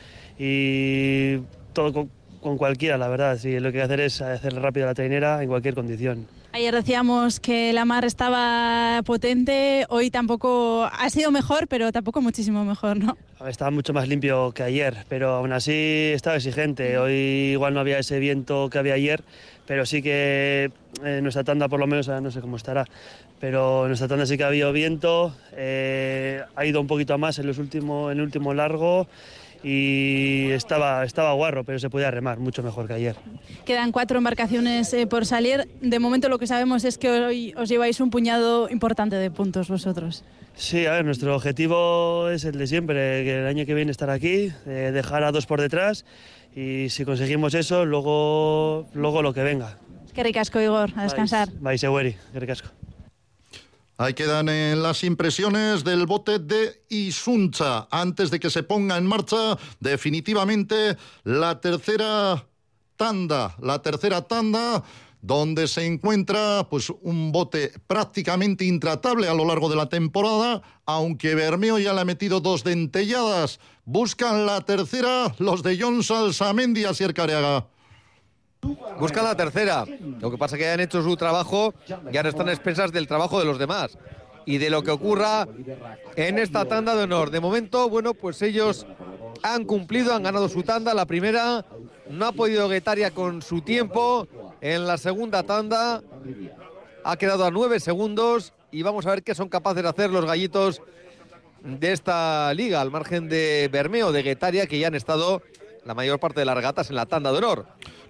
y todo con, con cualquiera, la verdad. Sí, lo que hay que hacer es hacer rápido la trainera en cualquier condición. Ayer decíamos que la mar estaba potente, hoy tampoco ha sido mejor, pero tampoco muchísimo mejor, ¿no? Estaba mucho más limpio que ayer, pero aún así estaba exigente. Hoy igual no había ese viento que había ayer, pero sí que en nuestra tanda por lo menos, no sé cómo estará, pero en nuestra tanda sí que ha habido viento, eh, ha ido un poquito más en, los últimos, en el último largo y estaba, estaba guarro, pero se podía remar mucho mejor que ayer. Quedan cuatro embarcaciones eh, por salir. De momento lo que sabemos es que hoy os lleváis un puñado importante de puntos vosotros. Sí, a ver, nuestro objetivo es el de siempre, que el año que viene estar aquí, eh, dejar a dos por detrás y si conseguimos eso, luego, luego lo que venga. Qué ricasco, Igor, a descansar. Vais, Egueri, qué ricasco. Ahí quedan eh, las impresiones del bote de Isunza antes de que se ponga en marcha definitivamente la tercera tanda, la tercera tanda donde se encuentra pues un bote prácticamente intratable a lo largo de la temporada, aunque Bermeo ya le ha metido dos dentelladas. Buscan la tercera los de Jon Salsamendi y Asier Careaga. Buscan la tercera. Lo que pasa es que han hecho su trabajo y ahora están a expensas del trabajo de los demás y de lo que ocurra en esta tanda de honor. De momento, bueno, pues ellos han cumplido, han ganado su tanda. La primera no ha podido Guetaria con su tiempo. En la segunda tanda ha quedado a nueve segundos y vamos a ver qué son capaces de hacer los gallitos de esta liga, al margen de Bermeo, de Guetaria, que ya han estado la mayor parte de las regatas en la tanda de honor.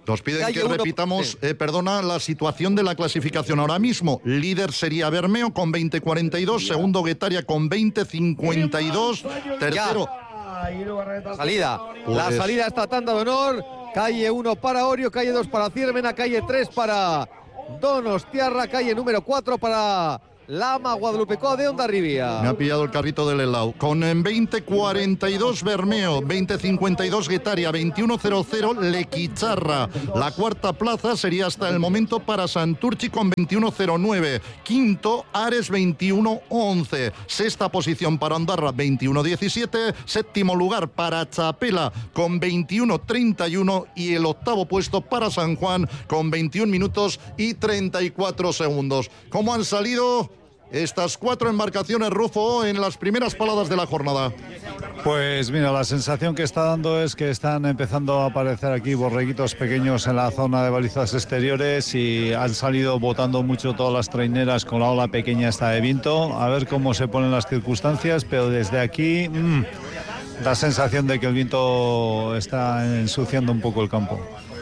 Nos piden que repitamos, eh, perdona, la situación de la clasificación ahora mismo. Líder sería Bermeo con veinte cuarenta y dos, segundo Guetaria con veinte cincuenta y dos, tercero... Salida, pues... la salida a esta tanda de honor. Calle uno para Orio, calle dos para Ciervena, calle tres para Donostiarra, calle número cuatro para Lama Guadalupecoa de Hondarribia. Me ha pillado el carrito del helado. Con en veinte cuarenta y dos Bermeo, veinte cincuenta y dos Guetaria, veintiuno cero cero Lequicharra. La cuarta plaza sería hasta el momento para Santurchi con veintiuno cero nueve. Quinto, Ares veintiuno once. Sexta posición para Ondarra, veintiuno diecisiete. Séptimo lugar para Chapela con veintiuno treinta y uno. Y el octavo puesto para San Juan con veintiún minutos y treinta y cuatro segundos. ¿Cómo han salido estas cuatro embarcaciones, Rufo, en las primeras paladas de la jornada? Pues mira, la sensación que está dando es que están empezando a aparecer aquí borreguitos pequeños en la zona de balizas exteriores y han salido botando mucho todas las traineras con la ola pequeña esta de viento. A ver cómo se ponen las circunstancias, pero desde aquí mmm, da sensación de que el viento está ensuciando un poco el campo.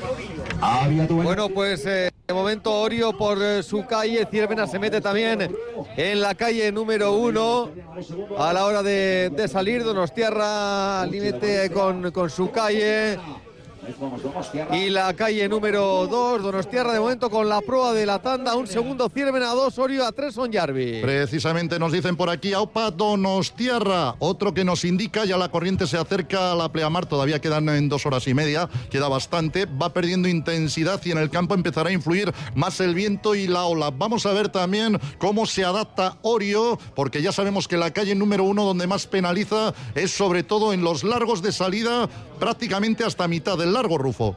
Bueno, pues eh, de momento Orio por eh, su calle, Ciervena se mete también en la calle número uno a la hora de, de salir. Donostiarra límite con, con su calle. Y la calle número dos, Donostiarra de momento con la proa de la tanda. Un segundo Ciervena, a dos Orio, a tres Onyarbi. Precisamente nos dicen por aquí Aupa Donostiarra, otro que nos indica, ya la corriente se acerca a la pleamar, todavía quedan en dos horas y media, queda bastante, va perdiendo intensidad y en el campo empezará a influir más el viento y la ola. Vamos a ver también cómo se adapta Orio, porque ya sabemos que la calle número uno donde más penaliza es sobre todo en los largos de salida, prácticamente hasta mitad del largo, Rufo.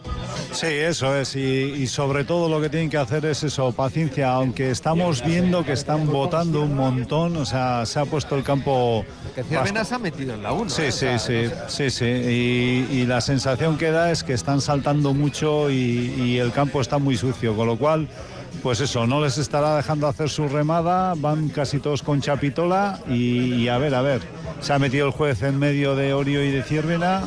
Sí, eso es, y, y sobre todo lo que tienen que hacer es eso, paciencia, aunque estamos viendo que están botando un montón, o sea, se ha puesto el campo... Que Ciervena se ha metido en la uno. Sí, ¿eh? sí, o sea, sí, sí, sí, y, y la sensación que da es que están saltando mucho y, y el campo está muy sucio, con lo cual... Pues eso, no les estará dejando hacer su remada, van casi todos con chapitola y, y a ver, a ver, se ha metido el juez en medio de Orio y de Ciervena,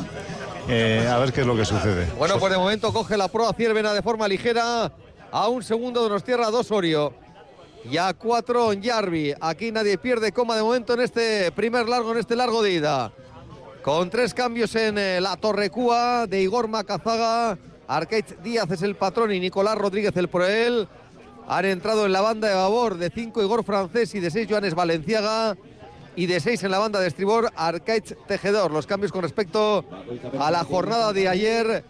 eh, a ver qué es lo que sucede. Bueno, pues de momento coge la proa Ciervena de forma ligera, a un segundo Donostiarra, dos Orio y a cuatro Onyarbi. Aquí nadie pierde coma de momento en este primer largo, en este largo de ida. Con tres cambios en eh, la Torrecúa de Igor Macazaga, Arcaiz Díaz es el patrón y Nicolás Rodríguez el proel. Han entrado en la banda de babor de cinco Igor Francés y de seis Joanes Valenciaga. Y de seis en la banda de estribor Arcaiz Tejedor. Los cambios con respecto a la jornada de ayer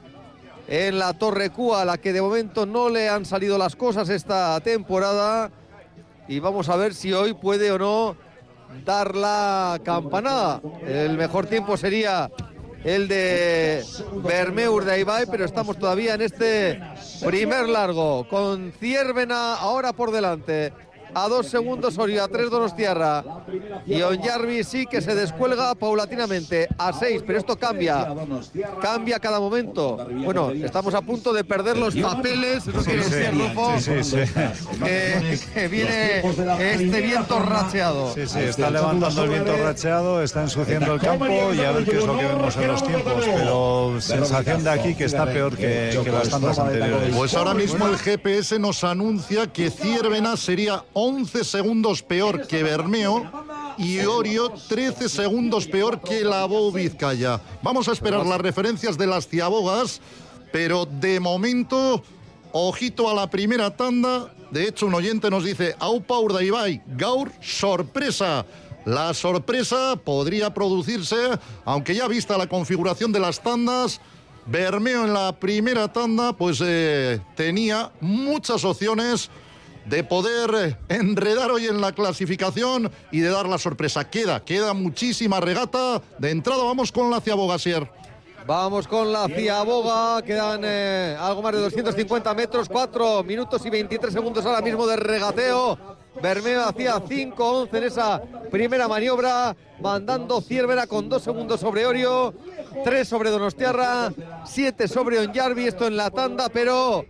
en la Torrecúa, a la que de momento no le han salido las cosas esta temporada. Y vamos a ver si hoy puede o no dar la campanada. El mejor tiempo sería el de Bermeur de Ibai, pero estamos todavía en este primer largo, con Ciervena ahora por delante. A dos segundos Orio, a tres Donostiarra. Y Onyarbi sí que se descuelga paulatinamente a seis, pero esto cambia. Cambia cada momento. Bueno, estamos a punto de perder los papeles. ¿No quiere decir, Rufo? Sí, sí, sí. Que, que viene este viento racheado. Sí, sí, está levantando el viento racheado, está ensuciando el campo y a ver qué es lo que vemos en los tiempos. Pero sensación de aquí que está peor que, que las tandas anteriores. Pues ahora mismo el G P S nos anuncia que Ciervena sería once segundos peor que Bermeo y Orio trece segundos peor que la Bou Vizcaya. Vamos a esperar las referencias de las ciabogas, pero de momento, ojito a la primera tanda. De hecho, un oyente nos dice, Aupa Urdaibai, gaur sorpresa. La sorpresa podría producirse, aunque ya vista la configuración de las tandas, Bermeo en la primera tanda pues eh, tenía muchas opciones de poder enredar hoy en la clasificación y de dar la sorpresa. Queda, queda muchísima regata. De entrada vamos con la Ciabogasier. Vamos con la Ciaboga, quedan eh, algo más de doscientos cincuenta metros, cuatro minutos y veintitrés segundos ahora mismo de regateo. Bermeo hacía cinco once en esa primera maniobra, mandando Ciervena con dos segundos sobre Orio, tres sobre Donostiarra, siete sobre Onyarbi, esto en la tanda, pero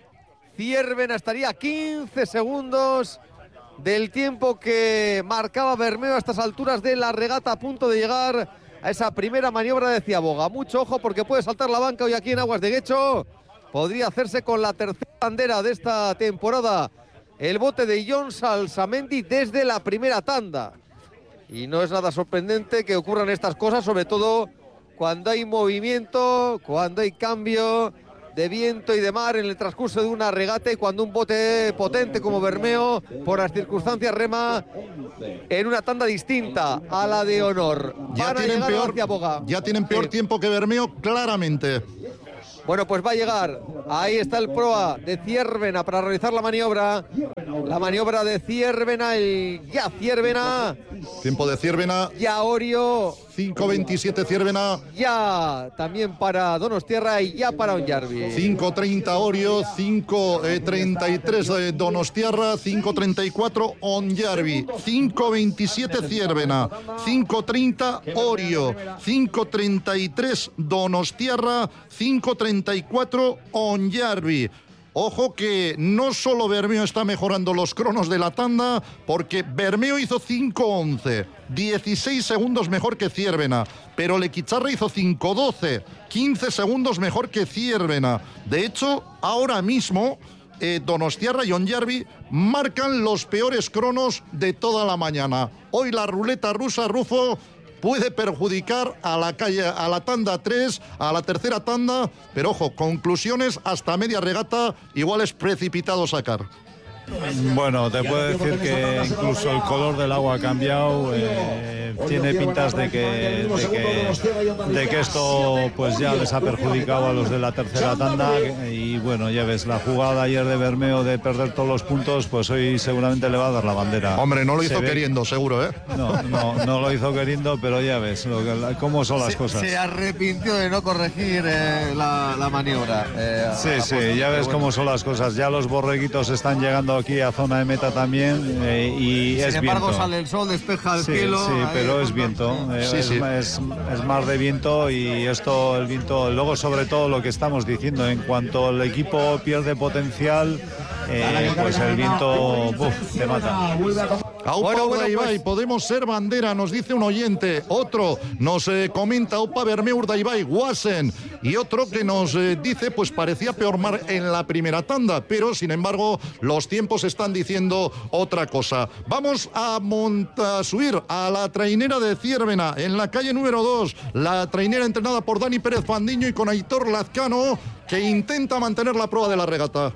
Ciervena estaría a quince segundos del tiempo que marcaba Bermeo a estas alturas de la regata, a punto de llegar a esa primera maniobra de Ciaboga. Mucho ojo porque puede saltar la banca hoy aquí en Aguas de Guecho. podría hacerse con la tercera bandera de esta temporada. El bote de Jon Salsamendi desde la primera tanda. Y no es nada sorprendente que ocurran estas cosas, sobre todo cuando hay movimiento, cuando hay cambio de viento y de mar en el transcurso de una regata, y cuando un bote potente como Bermeo, por las circunstancias, rema en una tanda distinta a la de honor. Ya Van a tienen llegar peor, hacia Boga. ya tienen peor Sí. tiempo que Bermeo, claramente. Bueno, pues va a llegar. Ahí está el proa de Ciervena para realizar la maniobra. La maniobra de Ciervena, el ya Ciervena. Tiempo de Ciervena. Ya Orio. cinco veintisiete Ciervena. Ya también para Donostierra y ya para Onyarbi. cinco treinta Orio, cinco treinta y tres eh, Donostiarra, cinco treinta y cuatro Onyarbi, cinco veintisiete Ciervena, cinco treinta Orio, cinco treinta y tres Donostiarra, cinco treinta y cuatro Onyarbi. Ojo que no solo Bermeo está mejorando los cronos de la tanda, porque Bermeo hizo cinco once, dieciséis segundos mejor que Ciervena, pero Lequicharra hizo cinco doce, quince segundos mejor que Ciervena. De hecho, ahora mismo eh, Donostiarra y Onyarbi marcan los peores cronos de toda la mañana. Hoy la ruleta rusa, Rufo, puede perjudicar a la calle, a la tanda tres, a la tercera tanda, pero ojo, conclusiones hasta media regata, igual es precipitado sacar. Bueno, te puedo decir que incluso el color del agua ha cambiado, eh, tiene pintas de que, de, que, de que esto pues ya les ha perjudicado a los de la tercera tanda, y bueno, ya ves, la jugada ayer de Bermeo de perder todos los puntos, pues hoy seguramente le va a dar la bandera. Hombre, no lo hizo Se ve... queriendo, seguro, ¿eh? No, no, no lo hizo queriendo, pero ya ves lo que, cómo son las se, cosas. Se arrepintió de no corregir eh, la, la maniobra. Eh, sí, sí, ya ves bueno. cómo son las cosas. Ya los borreguitos están llegando aquí a zona de meta también, eh, y Sin es embargo, viento. sale el sol, despeja el sí, cielo. Sí, pero es viento. Eh, sí, es, sí. Es, es más de viento, y esto, el viento, luego sobre todo lo que estamos diciendo, en cuanto el equipo pierde potencial, eh, pues el viento uf, te mata. Aupa bueno, bueno, Urdaibai, pues... podemos ser bandera, nos dice un oyente. Otro nos eh, comenta Aupa Bermeo Urdaibai, Guasen. Y otro que nos eh, dice, pues parecía peor mar en la primera tanda, pero sin embargo los tiempos están diciendo otra cosa. Vamos a, monta, a subir a la trainera de Ciervena, en la calle número dos. La trainera entrenada por Dani Pérez Fandiño y con Aitor Lazcano, que intenta mantener la prueba de la regata.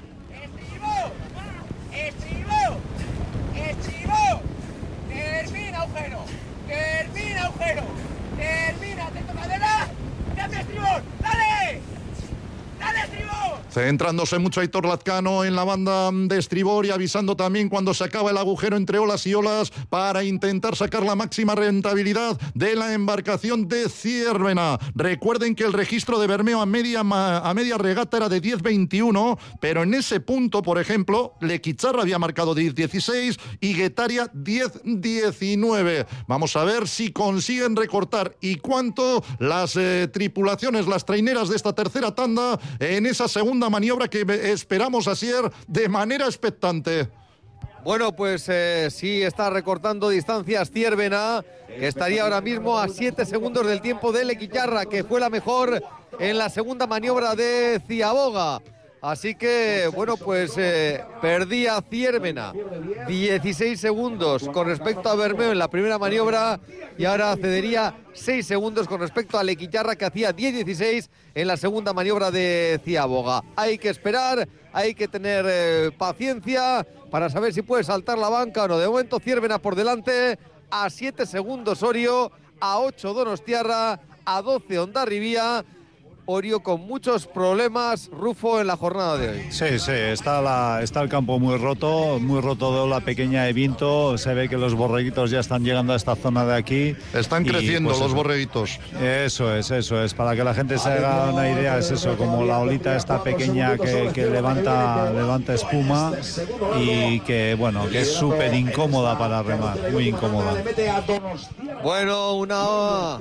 Termina agujero, termina agujero, termina, atento cadera, cambia estribor, dale, dale estribor. Centrándose mucho Aitor Lazcano en la banda de estribor y avisando también cuando se acaba el agujero entre olas y olas para intentar sacar la máxima rentabilidad de la embarcación de Ciervena. Recuerden que el registro de Bermeo a media, a media regata era de diez veintiuno, pero en ese punto, por ejemplo, Lequicharra había marcado diez dieciséis y Guetaria diez diecinueve. Vamos a ver si consiguen recortar y cuánto las eh, tripulaciones, las traineras de esta tercera tanda en esa segunda maniobra que esperamos Asier de manera expectante. Bueno, pues eh, sí está recortando distancias Ciervena, que estaría ahora mismo a siete segundos del tiempo de Lequicharra, que fue la mejor en la segunda maniobra de Ciaboga. Así que, bueno, pues eh, perdía Ciervena dieciséis segundos con respecto a Bermeo en la primera maniobra, y ahora cedería seis segundos con respecto a Lequicharra, que hacía diez dieciséis en la segunda maniobra de Ciaboga. Hay que esperar, hay que tener eh, paciencia para saber si puede saltar la banca o no. De momento Ciervena por delante, a siete segundos Orio, a ocho Donostiarra, a doce Hondarribía. Orio con muchos problemas, Rufo, en la jornada de hoy. Sí, sí, está, la, está el campo muy roto, muy roto de ola pequeña de viento. Se ve que los borreguitos ya están llegando a esta zona de aquí. Están y, creciendo pues, los eso. borreguitos. Eso es, eso es. Para que la gente se haga una idea, es eso, como la olita esta pequeña que, que levanta, levanta espuma, y que, bueno, que es súper incómoda para remar, muy incómoda. Bueno, una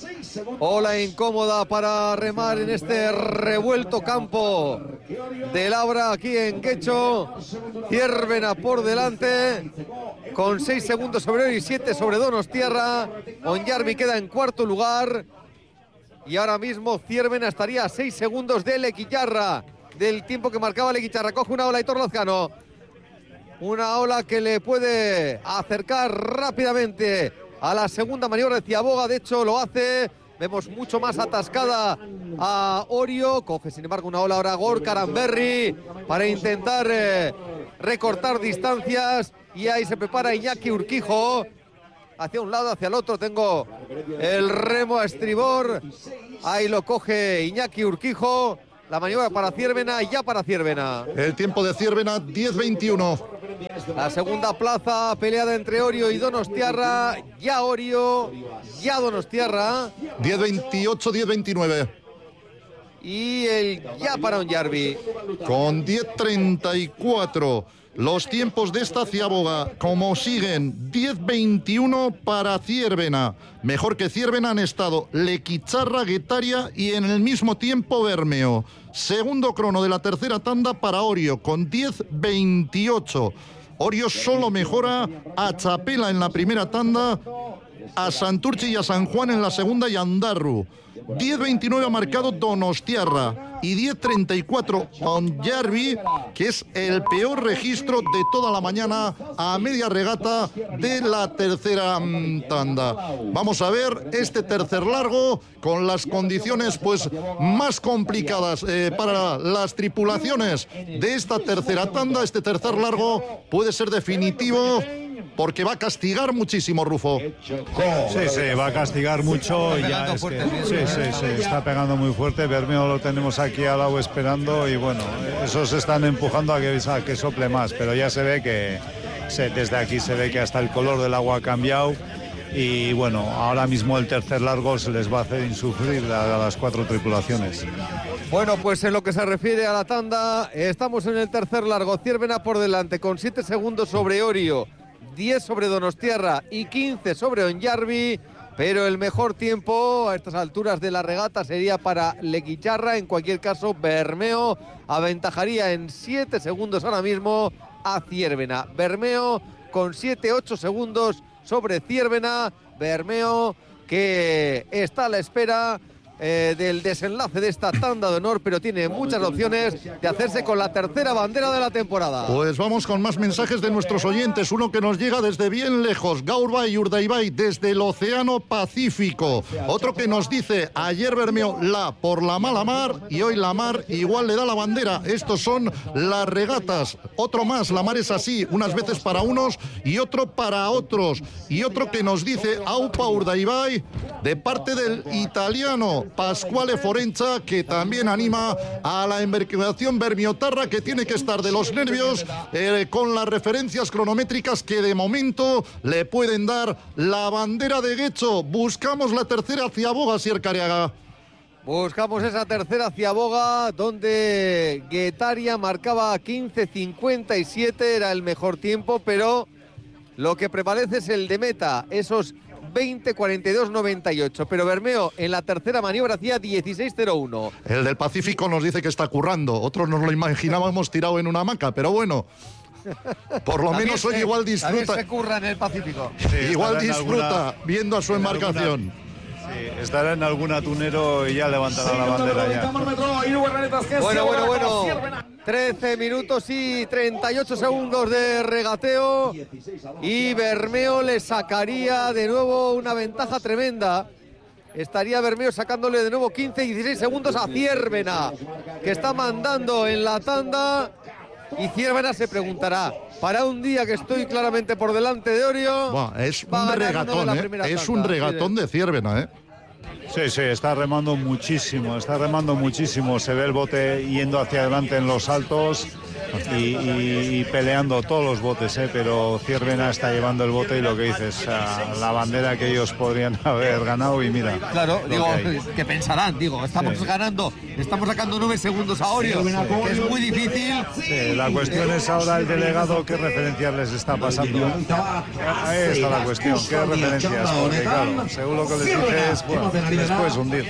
ola incómoda para remar en este revuelto campo de Labra aquí en Guecho. Ciervena por delante con seis segundos sobre Orio y siete sobre Donostiarra. Onyarbi queda en cuarto lugar y ahora mismo Ciervena estaría a seis segundos de Lequicharra. del tiempo que marcaba Leguicharra. Coge una ola Aitor Lazcano. Una ola que le puede acercar rápidamente a la segunda maniobra de Ciaboga. De hecho, lo hace. Vemos mucho más atascada a Orio. Coge, sin embargo, una ola ahora Gorka Aranberri para intentar eh, recortar distancias. Y ahí se prepara Iñaki Urquijo. Hacia un lado, hacia el otro. Tengo el remo a estribor. Ahí lo coge Iñaki Urquijo. La maniobra para Ciervena, ya para Ciervena. El tiempo de Ciervena, diez veintiuno. La segunda plaza, peleada entre Orio y Donostiarra. Ya Orio, ya Donostiarra. diez veintiocho, diez veintinueve. Y el ya para Onyarbi. Con diez treinta y cuatro. Los tiempos de esta Ciaboga, como siguen, diez veintiuno para Ciervena. Mejor que Ciervena han estado Lequicharra, Guetaria y en el mismo tiempo Bermeo. Segundo crono de la tercera tanda para Orio, con diez veintiocho. Orio solo mejora a Chapela en la primera tanda, a Santurce y a San Juan en la segunda y a Ondarru. diez veintinueve ha marcado Donostiarra y diez treinta y cuatro Onyarbi, que es el peor registro de toda la mañana a media regata de la tercera mm, tanda. Vamos a ver este tercer largo con las condiciones pues más complicadas eh, para las tripulaciones de esta tercera tanda. Este tercer largo puede ser definitivo porque va a castigar muchísimo, Rufo. Sí, sí, va a castigar mucho. Ya es que, sí, sí, sí, está pegando muy fuerte. Bermeo lo tenemos aquí al lado esperando y bueno, esos están empujando a que, a que sople más, pero ya se ve que se, desde aquí se ve que hasta el color del agua ha cambiado y bueno, ahora mismo el tercer largo se les va a hacer insufrir a, a las cuatro tripulaciones. Bueno, pues en lo que se refiere a la tanda, estamos en el tercer largo. Ciervena por delante con siete segundos sobre Orio, diez sobre Donostiarra y quince sobre Onyarbi, pero el mejor tiempo a estas alturas de la regata sería para Lequicharra. En cualquier caso, Bermeo aventajaría en siete segundos ahora mismo a Ciervena. Bermeo con siete ocho segundos sobre Ciervena. Bermeo que está a la espera Eh, del desenlace de esta tanda de honor, pero tiene muchas opciones de hacerse con la tercera bandera de la temporada. Pues vamos con más mensajes de nuestros oyentes. Uno que nos llega desde bien lejos, Gaurbay y Urdaibai, desde el Océano Pacífico. Otro que nos dice, ayer Bermeo la por la mala mar y hoy la mar igual le da la bandera. Estos son las regatas. Otro más, la mar es así, unas veces para unos y otro para otros. Y otro que nos dice, aupa Urdaibai, de parte del italiano Pasquale Forenza, que también anima a la embarcación bermiotarra, que tiene que estar de los nervios eh, con las referencias cronométricas que de momento le pueden dar la bandera de Guecho. Buscamos la tercera Ciaboga, Sier Cariaga. Buscamos esa tercera Ciaboga, donde Guetaria marcaba quince cincuenta y siete, era el mejor tiempo, pero lo que prevalece es el de meta, esos veinte cuarenta y dos noventa y ocho, pero Bermeo en la tercera maniobra hacía dieciséis cero uno. El del Pacífico nos dice que está currando, otros nos lo imaginábamos tirado en una hamaca, pero bueno, por lo menos hoy igual disfruta. Se curra en el Pacífico. Sí, igual disfruta alguna, viendo a su embarcación. Alguna, sí, estará en algún atunero y ya levantará la bandera ya. Bueno, bueno, bueno. trece minutos y treinta y ocho segundos de regateo y Bermeo le sacaría de nuevo una ventaja tremenda. Estaría Bermeo sacándole de nuevo quince y dieciséis segundos a Ciervena, que está mandando en la tanda, y Ciervena se preguntará, para un día que estoy claramente por delante de Orio, bueno, es un regatón, ¿eh? Es un regatón de Ciervena, ¿eh? Sí, sí, está remando muchísimo, está remando muchísimo. Se ve el bote yendo hacia adelante en los saltos y, y, y peleando todos los botes, ¿eh? Pero Ciervena está llevando el bote y lo que dices, la bandera que ellos podrían haber ganado y mira. Claro, digo, que, que pensarán, digo, estamos sí. ganando, estamos sacando nueve segundos a Orio, sí. que es muy difícil. Sí, la cuestión es ahora el delegado, qué referencias les está pasando. Ahí está la cuestión, qué referencias, porque claro, según lo que les dices, bueno, les puedes hundir.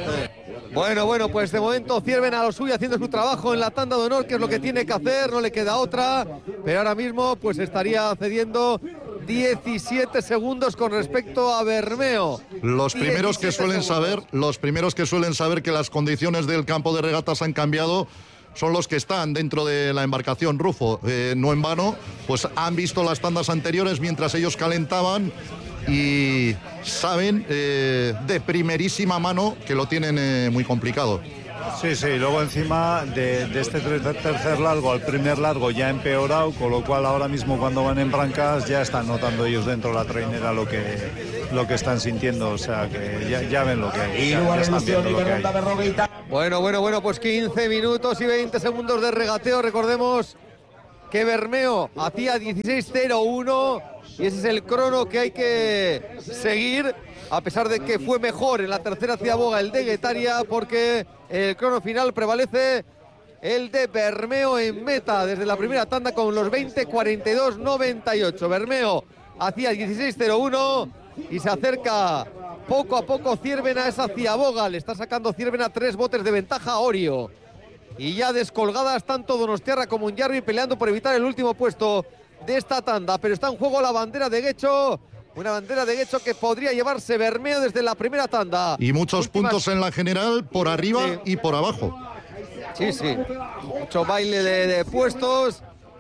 Bueno, bueno, pues de momento Ciervena a lo suyo, haciendo su trabajo en la tanda de honor, que es lo que tiene que hacer, no le queda otra, pero ahora mismo pues estaría cediendo diecisiete segundos con respecto a Bermeo. Los primeros que suelen segundos. saber, los primeros que suelen saber que las condiciones del campo de regatas han cambiado son los que están dentro de la embarcación, Rufo. Eh, no en vano, pues han visto las tandas anteriores mientras ellos calentaban y saben eh, de primerísima mano que lo tienen eh, muy complicado. Sí, sí, luego encima de, de este tercer largo al primer largo ya empeorado, con lo cual ahora mismo cuando van en brancas ya están notando ellos dentro de la trainera lo que, lo que están sintiendo, o sea que ya, ya ven lo que hay, ya, ya están viendo lo que hay. Bueno, bueno, bueno, pues quince minutos y veinte segundos de regateo, recordemos que Bermeo hacía dieciséis cero uno y ese es el crono que hay que seguir, a pesar de que fue mejor en la tercera ciaboga el de Guetaria, porque el crono final prevalece el de Bermeo en meta desde la primera tanda con los veinte cuarenta y dos noventa y ocho. Bermeo hacía dieciséis cero uno y se acerca poco a poco Ciervena a esa ciaboga. Le está sacando Ciervena tres botes de ventaja a Orio. Y ya descolgadas tanto Donostiarra como Onyarbi peleando por evitar el último puesto de esta tanda. Pero está en juego la bandera de Guecho. Una bandera de Guecho que podría llevarse Bermeo desde la primera tanda. Y muchos Últimas... puntos en la general por arriba sí. y por abajo. Sí, sí. Mucho baile de, de puestos.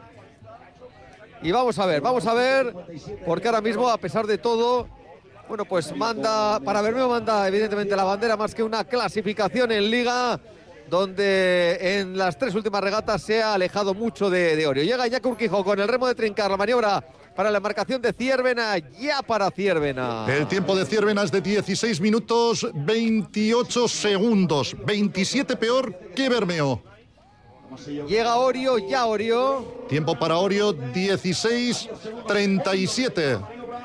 Y vamos a ver, vamos a ver. Porque ahora mismo, a pesar de todo, bueno, pues manda, para Bermeo manda evidentemente la bandera más que una clasificación en Liga, donde en las tres últimas regatas se ha alejado mucho de, de Orio. Llega Iñaki Urquijo con el remo de trincar, la maniobra para la embarcación de Ciervena, ya para Ciervena. El tiempo de Ciervena es de dieciséis minutos veintiocho segundos, veintisiete peor que Bermeo. Llega Orio, ya Orio. Tiempo para Orio, dieciséis treinta y siete.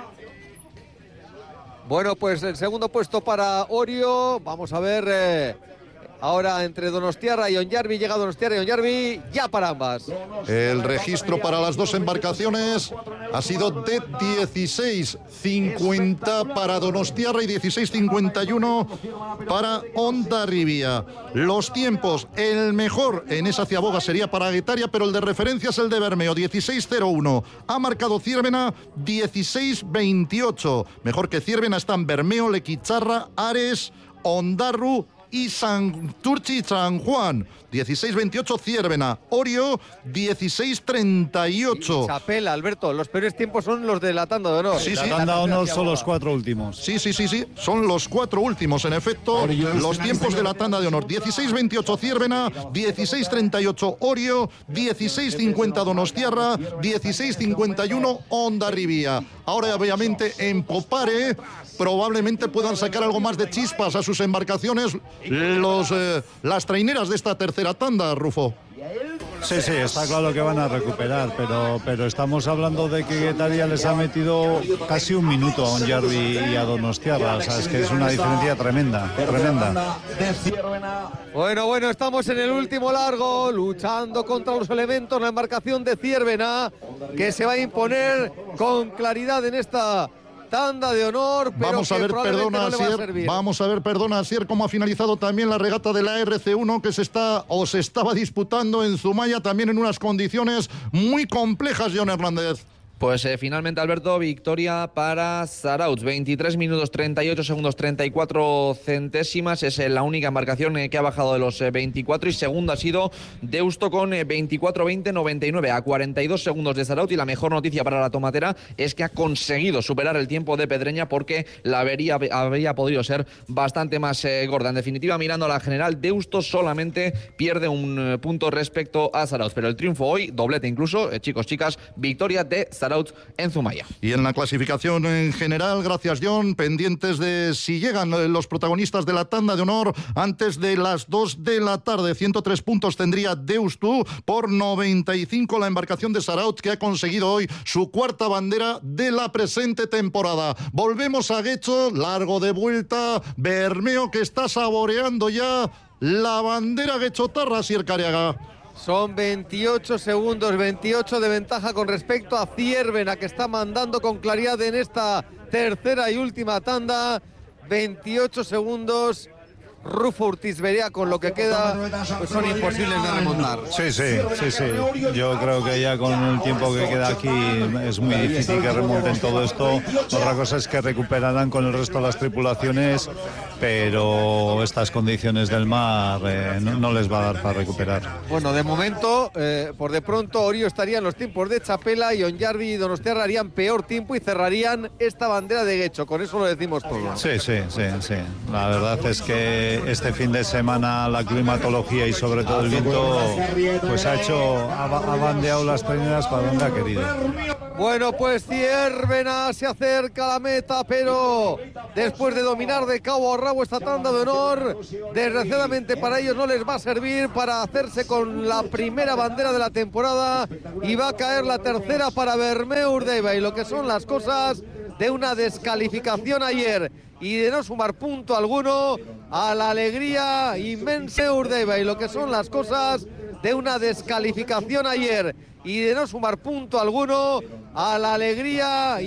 Bueno, pues el segundo puesto para Orio, vamos a ver... Eh... Ahora entre Donostiarra y Onyarbi, llega Donostiarra y Onyarbi, ya para ambas. El registro para las dos embarcaciones ha sido de dieciséis cincuenta para Donostiarra y dieciséis cincuenta y uno para Hondarribia. Los tiempos, el mejor en esa ciaboga sería para Guetaria, pero el de referencia es el de Bermeo, dieciséis cero uno. Ha marcado Ciervena, dieciséis veintiocho. Mejor que Ciervena están Bermeo, Lequicharra, Ares, Ondarru y Santurtzi San Juan. dieciséis veintiocho Ciervena. Orio, dieciséis treinta y ocho. Chapela, Alberto, los peores tiempos son los de la tanda de honor. Sí, sí. La tanda de honor son los cuatro últimos. Sí, sí, sí, sí. Son los cuatro últimos, en efecto. Los tiempos de la tanda de honor. dieciséis veintiocho Ciervena, dieciséis treinta y ocho Orio, dieciséis cincuenta Donostiarra, dieciséis cincuenta y uno Hondarribia. Ahora, obviamente, en Popare probablemente puedan sacar algo más de chispas a sus embarcaciones los, eh, las traineras de esta tercera tanda, Rufo. Sí, sí, está claro que van a recuperar, pero, pero estamos hablando de que Guetaria les ha metido casi un minuto a Onyarbi y a Donostiarra, o sea, es que es una diferencia tremenda, tremenda. Bueno, bueno, estamos en el último largo, luchando contra los elementos, la embarcación de Ciervena, que se va a imponer con claridad en esta tanda de honor, pero vamos a ver, perdona, no Asier, vamos a ver, perdona, Asier, cómo ha finalizado también la regata de la R C uno que se está o se estaba disputando en Zumaya, también en unas condiciones muy complejas, John Hernández. Pues eh, finalmente, Alberto, victoria para Zarautz. veintitrés minutos treinta y ocho segundos treinta y cuatro centésimas. Es eh, la única embarcación eh, que ha bajado de los eh, veinticuatro. Y segundo ha sido Deusto con eh, veinticuatro veinte noventa y nueve a cuarenta y dos segundos de Zarautz. Y la mejor noticia para la tomatera es que ha conseguido superar el tiempo de Pedreña, porque la avería habría podido ser bastante más eh, gorda. En definitiva, mirando a la general, Deusto solamente pierde un eh, punto respecto a Zarautz. Pero el triunfo hoy, doblete incluso, eh, chicos, chicas, victoria de Zarautz en Zumaya. Y en la clasificación en general, gracias John, pendientes de si llegan los protagonistas de la tanda de honor antes de las dos de la tarde. ciento tres puntos tendría Deusto, por noventa y cinco la embarcación de Zarautz, que ha conseguido hoy su cuarta bandera de la presente temporada. Volvemos a Guecho, largo de vuelta, Bermeo que está saboreando ya la bandera guechotarra, Asier Careaga. Son veintiocho segundos, veintiocho de ventaja con respecto a Ciervena, que está mandando con claridad en esta tercera y última tanda. veintiocho segundos. Rufo Urtiz Berea, con lo que queda, pues son imposibles de remontar. Sí, sí, sí, sí. Yo creo que ya con el tiempo que queda aquí es muy difícil que remonten todo esto. Otra cosa es que recuperarán con el resto de las tripulaciones pero estas condiciones del mar eh, no, no les va a dar para recuperar. Bueno, de momento, eh, por de pronto, Orio estaría en los tiempos de Chapela y Onjarbi y Donostiarra harían peor tiempo y cerrarían esta bandera de Guecho. Con eso lo decimos todo. Sí, sí, sí, sí. La verdad es que este fin de semana la climatología y sobre todo el viento pues ha hecho, ha, ha bandeado las primeras para donde ha querido. Bueno, pues Ciervena se acerca a la meta, pero después de dominar de cabo a rabo esta tanda de honor, desgraciadamente para ellos no les va a servir para hacerse con la primera bandera de la temporada y va a caer la tercera para Bermeo Urdeibai, y lo que son las cosas de una descalificación ayer y de no sumar punto alguno a la alegría inmensa Urdeibai, y lo que son las cosas de una descalificación ayer y de no sumar punto alguno a la alegría